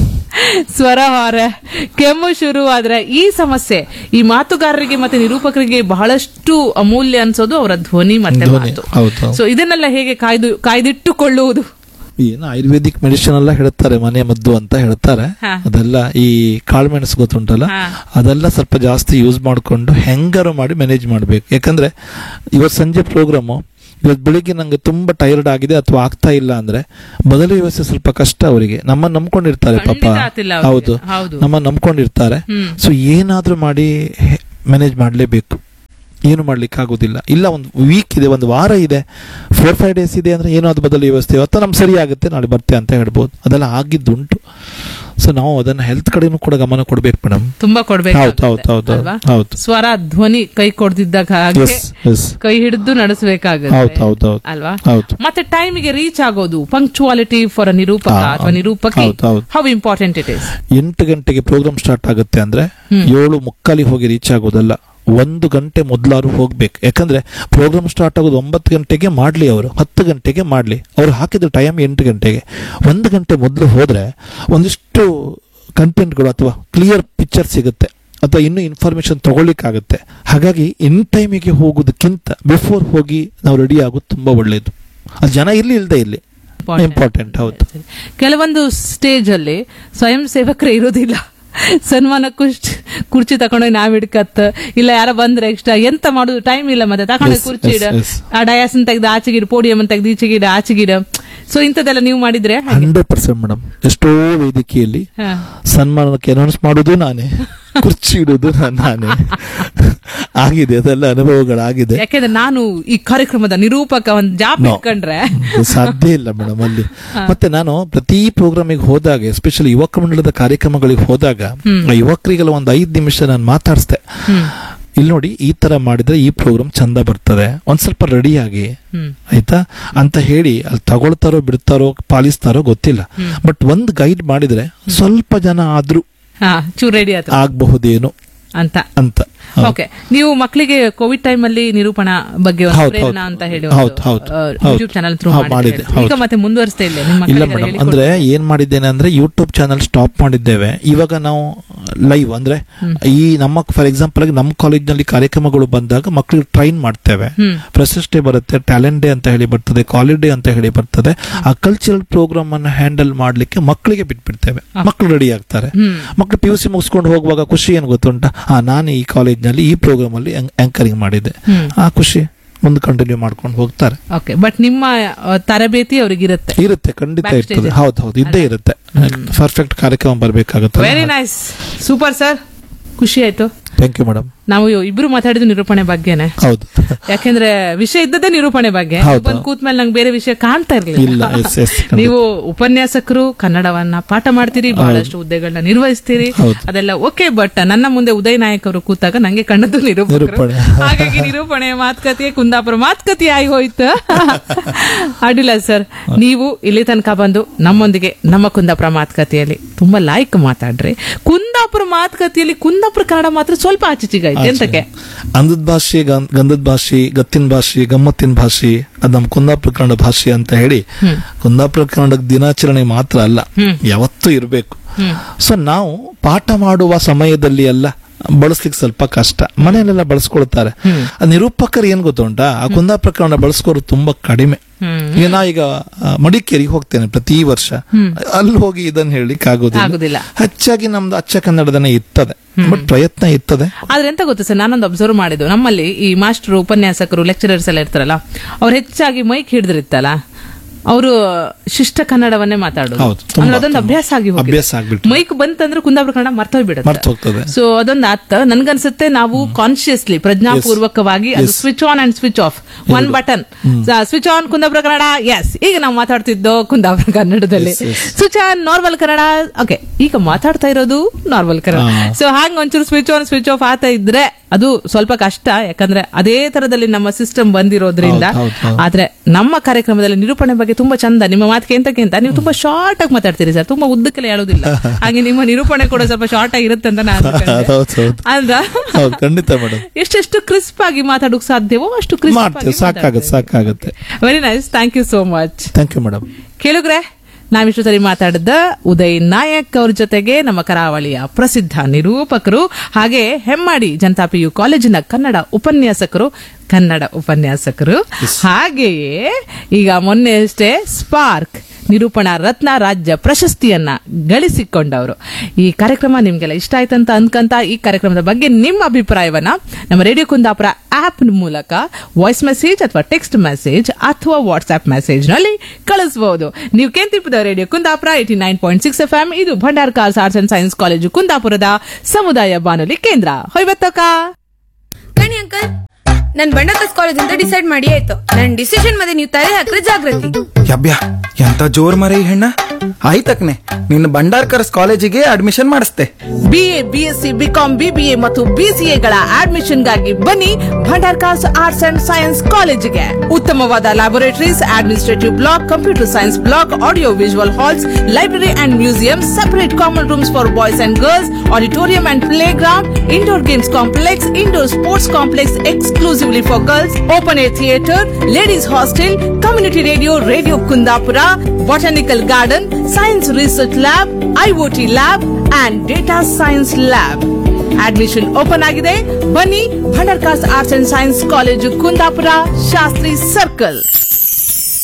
ಸ್ವರ ಹೊರ, ಕೆಮ್ಮು ಶುರು ಆದ್ರೆ, ಈ ಸಮಸ್ಯೆ ಈ ಮಾತುಗಾರರಿಗೆ ಮತ್ತೆ ನಿರೂಪಕರಿಗೆ ಬಹಳಷ್ಟು ಅಮೂಲ್ಯ ಅನ್ಸೋದು ಅವರ ಧ್ವನಿ ಮತ್ತೆ ಮಾತು. ಸೊ ಇದನ್ನೆಲ್ಲ ಹೇಗೆ ಕಾಯ್ದಿಟ್ಟುಕೊಳ್ಳುವುದು? ಏನು ಆಯುರ್ವೇದಿಕ್ ಮೆಡಿಸಿನ್ ಎಲ್ಲ ಹೇಳ್ತಾರೆ, ಮನೆ ಮದ್ದು ಅಂತ ಹೇಳ್ತಾರೆ. ಅದೆಲ್ಲ ಈ ಕಾಳುಮೆಣಸು ಗೊತ್ತುಂಟಲ್ಲ, ಅದೆಲ್ಲ ಸ್ವಲ್ಪ ಜಾಸ್ತಿ ಯೂಸ್ ಮಾಡ್ಕೊಂಡು ಹೆಂಗಾರು ಮಾಡಿ ಮ್ಯಾನೇಜ್ ಮಾಡ್ಬೇಕು. ಯಾಕಂದ್ರೆ ಇವತ್ತು ಸಂಜೆ ಪ್ರೋಗ್ರಾಮು, ಇವತ್ತು ಬೆಳಿಗ್ಗೆ ನಂಗೆ ತುಂಬಾ ಟೈರ್ಡ್ ಆಗಿದೆ ಅಥವಾ ಆಗ್ತಾ ಇಲ್ಲ ಅಂದ್ರೆ ಬದಲು ವ್ಯವಸ್ಥೆ ಸ್ವಲ್ಪ ಕಷ್ಟ ಅವರಿಗೆ. ನಮ್ಮನ್ನ ನಂಬ್ಕೊಂಡಿರ್ತಾರೆ ಪಾಪ. ಹೌದು, ನಮ್ಮನ್ನ ನಂಬ್ಕೊಂಡಿರ್ತಾರೆ. ಸೊ ಏನಾದ್ರೂ ಮಾಡಿ ಮ್ಯಾನೇಜ್ ಮಾಡ್ಲೇಬೇಕು, ಏನು ಮಾಡ್ಲಿಕ್ಕೆ ಆಗುದಿಲ್ಲ. ಇಲ್ಲ ಒಂದು ವೀಕ್ ಇದೆ, ಒಂದು ವಾರ ಇದೆ, 4-5 days ಇದೆ ಅಂದ್ರೆ ಏನೋ ಅದು ಬದಲು ವ್ಯವಸ್ಥೆ, ಇವತ್ತು ನಮ್ಗೆ ಸರಿ ಆಗುತ್ತೆ, ನಾಳೆ ಬರ್ತೆ ಅಂತ ಹೇಳ್ಬೋದು. ಅದೆಲ್ಲ ಆಗಿದ್ದುಂಟು. ಸೊ ನಾವು ಅದನ್ನ ಹೆಲ್ತ್ ಕಡೆನೂ ಕೂಡ ಗಮನ ಕೊಡ್ಬೇಕು ಮೇಡಮ್. ತುಂಬಾ ಕೊಡ್ಬೇಕು. ಹೌದು. ಸ್ವರ ಧ್ವನಿ ಕೈ ಕೊಡ್ದಿದ್ದಾಗ ಹಾಗೆ Yes. ಕೈ ಹಿಡಿದು ನಡೆಸಬೇಕಾಗುತ್ತೆ ಅಲ್ವಾ? ಮತ್ತೆ ಟೈಮಿಗೆ ರೀಚ್ ಆಗೋದು, ಪಂಕ್ಚುಯಾಲಿಟಿ ಫಾರ್ ಅ ನಿರೂಪಕ ಅಥವಾ ನಿರೂಪಕಿ, ಹೌ ಇಂಪಾರ್ಟೆಂಟ್ ಇಟ್ ಇಸ್. 8 ಗಂಟೆಗೆ ಪ್ರೋಗ್ರಾಮ್ ಸ್ಟಾರ್ಟ್ ಆಗುತ್ತೆ ಅಂದ್ರೆ 7:45 ಹೋಗಿ ರೀಚ್ ಆಗೋದಲ್ಲ, 1 ಗಂಟೆ ಮೊದಲಾರು ಹೋಗ್ಬೇಕು. ಯಾಕಂದ್ರೆ ಪ್ರೋಗ್ರಾಮ್ ಸ್ಟಾರ್ಟ್ ಆಗೋದು 9 ಗಂಟೆಗೆ ಮಾಡ್ಲಿ, ಅವರು 10 ಗಂಟೆಗೆ ಮಾಡ್ಲಿ, ಅವ್ರು ಹಾಕಿದ ಟೈಮ್ 8 ಗಂಟೆಗೆ. 1 ಗಂಟೆ ಮೊದಲು ಹೋದ್ರೆ ಒಂದಿಷ್ಟು ಕಂಟೆಂಟ್ಗಳು ಅಥವಾ ಕ್ಲಿಯರ್ ಪಿಕ್ಚರ್ ಸಿಗುತ್ತೆ, ಅಥವಾ ಇನ್ನೂ ಇನ್ಫಾರ್ಮೇಶನ್ ತಗೊಳ್ಳಿಕ್ಕಾಗುತ್ತೆ. ಹಾಗಾಗಿ ಇನ್ ಟೈಮಿಗೆ ಹೋಗೋದಕ್ಕಿಂತ ಬಿಫೋರ್ ಹೋಗಿ ನಾವು ರೆಡಿ ಆಗೋದು ತುಂಬಾ ಒಳ್ಳೇದು. ಅದು ಜನ ಇರ್ಲಿ ಇಲ್ಲದೆ ಇರ್ಲಿ ಇಂಪಾರ್ಟೆಂಟ್. ಹೌದು, ಕೆಲವೊಂದು ಸ್ಟೇಜ್ ಅಲ್ಲಿ ಸ್ವಯಂ ಸೇವಕರೇ ಇರೋದಿಲ್ಲ. ಸನ್ಮಾನ ಕುರ್ಚಿ ತಕೊಂಡೋಗಿ ನಾವ್ ಹಿಡ್ಕತ್, ಇಲ್ಲ ಯಾರ ಬಂದ್ರೆ ಎಕ್ಸ್ಟ್ರಾ ಎಂತ ಮಾಡುದು ಟೈಮ್ ಇಲ್ಲ, ಮತ್ತೆ ತಕೊಂಡ ಕುರ್ಚಿ ಇಡ, ಆ ಡಯಾಸನ್ ತೆಗ್ದು ಆಚೆಗಿಡ, ಪೋಡಿಯಂ ತೆಗ್ದು ಈಚೆಗಿಡ ಆಚೆಗಿಡ. ಸೊ ಇಂಥದ್ದೆಲ್ಲ ನೀವು ಮಾಡಿದ್ರೆ 100% ಮೇಡಮ್. ಎಷ್ಟೋ ವೇದಿಕೆಯಲ್ಲಿ ಸನ್ಮಾನಕ್ಕೆ ಅನೌನ್ಸ್ ಮಾಡೋದು ನಾನೇ, ಕುರ್ಚಿ ಇಡುವುದು ನಾನೇ ಆಗಿದೆ, ಅದೆಲ್ಲ ಅನುಭವಗಳಾಗಿದೆ. ಯಾಕೆಂದ್ರೆ ನಾನು ಈ ಕಾರ್ಯಕ್ರಮದ ನಿರೂಪಕ ಒಂದು ಜಾಬ್ ಇಟ್ಕೊಂಡ್ರೆ ಸಾಧ್ಯ ಇಲ್ಲ ಮೇಡಮ್ ಅಲ್ಲಿ. ಮತ್ತೆ ನಾನು ಪ್ರತಿ ಪ್ರೋಗ್ರಾಮಿಗೆ ಹೋದಾಗ, ಎಸ್ಪೆಷಲಿ ಯುವಕ ಮಂಡಳದ ಕಾರ್ಯಕ್ರಮಗಳಿಗೆ ಹೋದಾಗ, ಯುವಕರಿಗೆಲ್ಲ ಒಂದು 5 ನಿಮಿಷ ನಾನು ಮಾತಾಡಿಸ್ದೆ. ಇಲ್ಲಿ ನೋಡಿ, ಈ ತರ ಮಾಡಿದ್ರೆ ಈ ಪ್ರೋಗ್ರಾಮ್ ಚಂದ ಬರ್ತದೆ, ಒಂದ್ ಸ್ವಲ್ಪ ರೆಡಿ ಆಗಿ ಆಯ್ತಾ ಅಂತ ಹೇಳಿ, ಅಲ್ಲಿ ತಗೊಳ್ತಾರೋ ಬಿಡ್ತಾರೋ ಪಾಲಿಸ್ತಾರೋ ಗೊತ್ತಿಲ್ಲ, ಬಟ್ ಒಂದ್ ಗೈಡ್ ಮಾಡಿದ್ರೆ ಸ್ವಲ್ಪ ಜನ ಆದ್ರೂ ರೆಡಿ ಆಗಬಹುದೇನೋ ಅಂತ. ಓಕೆ, ನೀವು ಮಕ್ಕಳಿಗೆ ಕೋವಿಡ್ ಟೈಮ್ ಅಲ್ಲಿ ನಿರೂಪಣಾ ಬಗ್ಗೆ ಪ್ರೇರಣಾ ಅಂತ ಹೇಳಿ ಯೂಟ್ಯೂಬ್ ಚಾನಲ್ ಥ್ರೂ ಮಾಡಿದ್ದೆ. ಈಗ ಮತ್ತೆ ಮುಂದುವರಿಸ್ತಾ ಇಲ್ಲ? ಇಲ್ಲ ಮೇಡಮ್, ಅಂದ್ರೆ ಏನ್ ಮಾಡಿದ್ದೇನೆ ಅಂದ್ರೆ ಯೂಟ್ಯೂಬ್ ಚಾನಲ್ ಸ್ಟಾಪ್ ಮಾಡಿದ್ದೇವೆ. ಇವಾಗ ನಾವು ಲೈವ್ ಅಂದ್ರೆ ಈ ನಮ್ಮ ಫಾರ್ ಎಕ್ಸಾಂಪಲ್ ಆಗಿ ನಮ್ಮ ಕಾಲೇಜ್ ನಲ್ಲಿ ಕಾರ್ಯಕ್ರಮಗಳು ಬಂದಾಗ ಮಕ್ಕಳಿಗೆ ಟ್ರೈನ್ ಮಾಡ್ತೇವೆ. ಫ್ರೆಶರ್ಸ್ ಡೇ ಬರುತ್ತೆ, ಟ್ಯಾಲೆಂಟ್ ಡೇ ಅಂತ ಹೇಳಿ ಬರ್ತದೆ, ಕಾಲೇಜ್ ಡೇ ಅಂತ ಹೇಳಿ ಬರ್ತದೆ. ಆ ಕಲ್ಚರಲ್ ಪ್ರೋಗ್ರಾಮ್ ಅನ್ನ ಹ್ಯಾಂಡಲ್ ಮಾಡ್ಲಿಕ್ಕೆ ಮಕ್ಕಳಿಗೆ ಬಿಟ್ಬಿಡ್ತೇವೆ. ಮಕ್ಕಳು ರೆಡಿ ಆಗ್ತಾರೆ. ಮಕ್ಕಳು PUC ಮುಗಿಸ್ಕೊಂಡು ಹೋಗುವಾಗ ಖುಷಿ ಏನ್ ಗೊತ್ತುಂಟಾ, ನಾನು ಈ ಕಾಲೇಜ್ ನಲ್ಲಿ ಈ ಪ್ರೋಗ್ರಾಮ್ ಅಲ್ಲಿ ಆಂಕರಿಂಗ್ ಮಾಡಿದ್ದೆ, ಆ ಖುಷಿ ಮುಂದೆ ಕಂಟಿನ್ಯೂ ಮಾಡ್ಕೊಂಡು ಹೋಗ್ತಾರೆ. ಓಕೆ, ಬಟ್ ನಿಮ್ಮ ತರಬೇತಿ ಅವ್ರಿಗೆ ಇರುತ್ತೆ ಖಂಡಿತ ಇರ್ತದೆ. ಹೌದು, ಇದ್ದೇ ಇರುತ್ತೆ. ಪರ್ಫೆಕ್ಟ್ ಕಾರ್ಯಕ್ರಮ ಬರ್ಬೇಕಾಗುತ್ತೆ. ವೆರಿ ನೈಸ್, ಸೂಪರ್ ಸರ್, ಖುಷಿ ಆಯ್ತು. Thank you madam. ನಾವು ಇಬ್ರು ಮಾತಾಡಿದ್ದು ನಿರೂಪಣೆ ಬಗ್ಗೆನೆ. ಹೌದು, ಯಾಕೆಂದ್ರೆ ವಿಷಯ ಇದ್ದದ್ದೇ ನಿರೂಪಣೆ ಬಗ್ಗೆ. ಬಂದ್ ಕೂತ್ ಮೇಲೆ ನಂಗೆ ಬೇರೆ ವಿಷಯ ಕಾಣ್ತಾ ಇರ್ಲಿಲ್ಲ. ನೀವು ಉಪನ್ಯಾಸಕರು, ಕನ್ನಡವನ್ನ ಪಾಠ ಮಾಡ್ತೀರಿ, ಬಹಳಷ್ಟು ಹುದ್ದೆಗಳನ್ನ ನಿರ್ವಹಿಸ್ತೀರಿ, ಅದೆಲ್ಲ ಓಕೆ. ಬಟ್ ನನ್ನ ಮುಂದೆ ಉದಯ್ ನಾಯಕ್ ಅವರು ಕೂತಾಗ ನಂಗೆ ಕಂಡದ್ದು ನಿರೂಪಕರು. ಹಾಗಾಗಿ ನಿರೂಪಣೆ ಮಾತುಕತೆ ಕುಂದಾಪುರ ಮಾತುಕತೆ ಆಗಿ ಹೋಯ್ತು. ಅಡ್ಡಿಲ್ಲ ಸರ್, ನೀವು ಇಲ್ಲಿ ತನಕ ಬಂದು ನಮ್ಮೊಂದಿಗೆ ನಮ್ಮ ಕುಂದಾಪುರ ಮಾತುಕತೆಯಲ್ಲಿ ತುಂಬಾ ಲಾಯ್ಕ್ ಮಾತಾಡ್ರಿ. ಕುಂದಾಪುರ ಮಾತುಕತೆಯಲ್ಲಿ ಕುಂದಾಪುರ ಕನ್ನಡ ಮಾತ್ರ ಸ್ವಲ್ಪ ಆಚೆಚಿಗಾಯ್ತು. ಎಂತಕ್ಕೆ? ಅಂದದ ಭಾಷೆ, ಗಂಧದ ಭಾಷೆ, ಗತ್ತಿನ ಭಾಷೆ, ಗಮ್ಮತ್ತಿನ ಭಾಷೆ, ಅದು ನಮ್ಮ ಕುಂದಾಪುರ ಕನ್ನಡ ಭಾಷೆ ಅಂತ ಹೇಳಿ ಕುಂದಾಪುರ ಕನ್ನಡ ದಿನಾಚರಣೆ ಮಾತ್ರ ಅಲ್ಲ, ಯಾವತ್ತೂ ಇರಬೇಕು. ಸೊ ನಾವು ಪಾಠ ಮಾಡುವ ಸಮಯದಲ್ಲಿ ಎಲ್ಲ ಬಳಸ್ಲಿಕ್ಕೆ ಸ್ವಲ್ಪ ಕಷ್ಟ, ಮನೆಯಲ್ಲೆಲ್ಲ ಬಳಸ್ಕೊಳ್ತಾರೆ. ನಿರೂಪಕರು ಏನ್ ಗೊತ್ತುಂಟಾ, ಆ ಕುಂದಾಪುರ ಕನ್ನಡ ಬಳಸ್ಕೋರು ತುಂಬಾ ಕಡಿಮೆ. ಈಗ ಮಡಿಕೇರಿಗೆ ಹೋಗ್ತೇನೆ ಪ್ರತಿ ವರ್ಷ, ಅಲ್ಲಿ ಹೋಗಿ ಇದನ್ನ ಹೇಳಲಿಕ್ಕೆ ಆಗೋದಿಲ್ಲ. ಹೆಚ್ಚಾಗಿ ನಮ್ದು ಅಚ್ಚ ಕನ್ನಡದನೇ ಇರ್ತದೆ, ಬಟ್ ಪ್ರಯತ್ನ ಇರ್ತದೆ. ಆದ್ರೆ ಎಂತ ಗೊತ್ತಾ ಸರ್, ನಾನೊಂದು ಅಬ್ಸರ್ವ್ ಮಾಡಿದ್ದು, ನಮ್ಮಲ್ಲಿ ಈ ಮಾಸ್ಟರ್, ಉಪನ್ಯಾಸಕರು, ಲೆಕ್ಚರರ್ಸ್ ಎಲ್ಲ ಇರ್ತಾರಲ್ಲ, ಅವ್ರು ಹೆಚ್ಚಾಗಿ ಮೈಕ್ ಹಿಡಿದಿರ್ತಾರಲ್ಲ, ಅವರು ಶಿಷ್ಟ ಕನ್ನಡವನ್ನೇ ಮಾತಾಡೋದು. ಅದೊಂದು ಅಭ್ಯಾಸ ಆಗಿ ಮೈಕ್ ಬಂತಂದ್ರೆ ಕುಂದಾಪುರ ಕನ್ನಡ ಮರ್ತೋಗ್ಬಿಡುತ್ತೆ. ಸೊ ಅದೊಂದು ಅರ್ಥ ನನ್ಗನ್ಸುತ್ತೆ, ನಾವು ಕಾನ್ಶಿಯಸ್ಲಿ ಪ್ರಜ್ಞಾಪೂರ್ವಕವಾಗಿ ಅದು switch on and switch off, one button switch on Kundapura Kannada, S ಈಗ ನಾವು ಮಾತಾಡ್ತಿದ್ದೋ ಕುಂದಾಪುರ ಕನ್ನಡದಲ್ಲಿ, switch on normal Kannada, okay ಈಗ ಮಾತಾಡ್ತಾ ಇರೋದು ನಾರ್ಮಲ್ ಕನ್ನಡ. ಸೊ ಹಾಗೆ ಒಂಚೂರು ಸ್ವಿಚ್ ಆನ್ ಸ್ವಿಚ್ ಆಫ್ ಆಗ್ತಾ ಇದ್ರೆ ಅದು ಸ್ವಲ್ಪ ಕಷ್ಟ, ಯಾಕಂದ್ರೆ ಅದೇ ತರದಲ್ಲಿ ನಮ್ಮ ಸಿಸ್ಟಮ್ ಬಂದಿರೋದ್ರಿಂದ. ಆದ್ರೆ ನಮ್ಮ ಕಾರ್ಯಕ್ರಮದಲ್ಲಿ ನಿರೂಪಣೆ ಬಗ್ಗೆ ತುಂಬಾ ಚಂದ, ನಿಮ್ಮ ಮಾತಿಗೆ ಎಂತಕ್ಕಿಂತ ನೀವು ತುಂಬಾ ಶಾರ್ಟ್ ಆಗಿ ಮಾತಾಡ್ತೀರಿ ಸರ್, ತುಂಬಾ ಉದ್ದಕ್ಕೆಲ್ಲ ಹೇಳೋದಿಲ್ಲ. ಹಾಗೆ ನಿಮ್ಮ ನಿರೂಪಣೆ ಕೂಡ ಸ್ವಲ್ಪ ಶಾರ್ಟ್ ಆಗಿರುತ್ತೆ ಅಂತ ನಾನು ಅಲ್ವಾ? ಖಂಡಿತ ಮೇಡಮ್, ಎಷ್ಟೆಷ್ಟು ಕ್ರಿಸ್ಪ್ ಆಗಿ ಮಾತಾಡೋಕ್ ಸಾಧ್ಯವೋ ಅಷ್ಟು ಕ್ರಿಸ್ಪ್ ಸಾಕಾಗುತ್ತೆ. Very nice, thank you so much. Thank you madam. ಕೇಳುಗ್ರೆ, ನಾವಿಷ್ಟು ಸರಿ ಮಾತಾಡಿದ ಉದಯ್ ನಾಯಕ್ ಅವ್ರ ಜೊತೆಗೆ ನಮ್ಮ ಕರಾವಳಿಯ ಪ್ರಸಿದ್ಧ ನಿರೂಪಕರು, ಹಾಗೆ ಹೆಮ್ಮಾಡಿ ಜನತಾ PU ಕಾಲೇಜಿನ ಕನ್ನಡ ಉಪನ್ಯಾಸಕರು, ಹಾಗೆಯೇ ಈಗ ಮೊನ್ನೆ ಅಷ್ಟೇ ಸ್ಪಾರ್ಕ್ ನಿರೂಪಣಾ ರತ್ನ ರಾಜ್ಯ ಪ್ರಶಸ್ತಿಯನ್ನ ಗಳಿಸಿಕೊಂಡವರು. ಈ ಕಾರ್ಯಕ್ರಮ ನಿಮ್ಗೆಲ್ಲ ಇಷ್ಟ ಆಯ್ತಂತ ಅನ್ಕಂತ ಈ ಕಾರ್ಯಕ್ರಮದ ಬಗ್ಗೆ ನಿಮ್ಮ ಅಭಿಪ್ರಾಯವನ್ನ ನಮ್ಮ ರೇಡಿಯೋ ಕುಂದಾಪುರ ಆಪ್ ಮೂಲಕ ವಾಯ್ಸ್ ಮೆಸೇಜ್ ಅಥವಾ ಟೆಕ್ಸ್ಟ್ ಮೆಸೇಜ್ ಅಥವಾ ವಾಟ್ಸ್ಆಪ್ ಮೆಸೇಜ್ ನಲ್ಲಿ ಕಳಿಸಬಹುದು. ನೀವು ಕೇಂದ್ರಿಪದ ರೇಡಿಯೋ ಕುಂದಾಪುರ 89.6 FM, ಇದು Bhandarkars arts and science college ಕುಂದಾಪುರದ ಸಮುದಾಯ ಬಾನುಲಿ ಕೇಂದ್ರ. ಹೊಯ್ಬತ್ತಕ ಕಣಿ ಅಂಕಲ್, ನನ್ ಬಂಡಕಸ್ ಕಾಲೇಜ್ ಅಂತ ಡಿಸೈಡ್ ಮಾಡಿ ಆಯ್ತು. ನನ್ ಡಿಸಿಷನ್ ಮತ್ತೆ ನೀವು ತಲೆ ಹಾಕ್ರೆ ಜಾಗೃತಿ. ಯಬ್ಯಾ ಎಂತ ಜೋರ್ ಮರ ಈ ಹೆಣ್ಣ. ಆಯ್ತಕ್ನೆ, ನಿನ್ನ ಭಂಡಾರ್ಕರ್ಸ್ ಕಾಲೇಜಿಗೆ admission ಮಾಡಿಸ್ತೆ. BA, BSc, BCom, BBA ಮತ್ತು BCAಗಳ ಅಡ್ಮಿಷನ್ಗಾಗಿ ಬನ್ನಿ ಭಂಡಾರ್ಕಾಸ್ ಆರ್ಟ್ಸ್ ಅಂಡ್ ಸೈನ್ಸ್ ಕಾಲೇಜಿಗೆ. ಉತ್ತಮವಾದ laboratories, administrative block, computer science block, audio visual halls, library and museum, separate common rooms for boys and girls, auditorium and play ground, indoor games complex, indoor sports complex exclusively for girls, open air theatre, ladies hostel, community radio Kundapura, botanical garden, science research lab, IoT lab and data science lab. Admission open ಆಗಿದೆ. ಬನ್ನಿ Bhandarkar's arts and science college Kundapura, Shastri circle.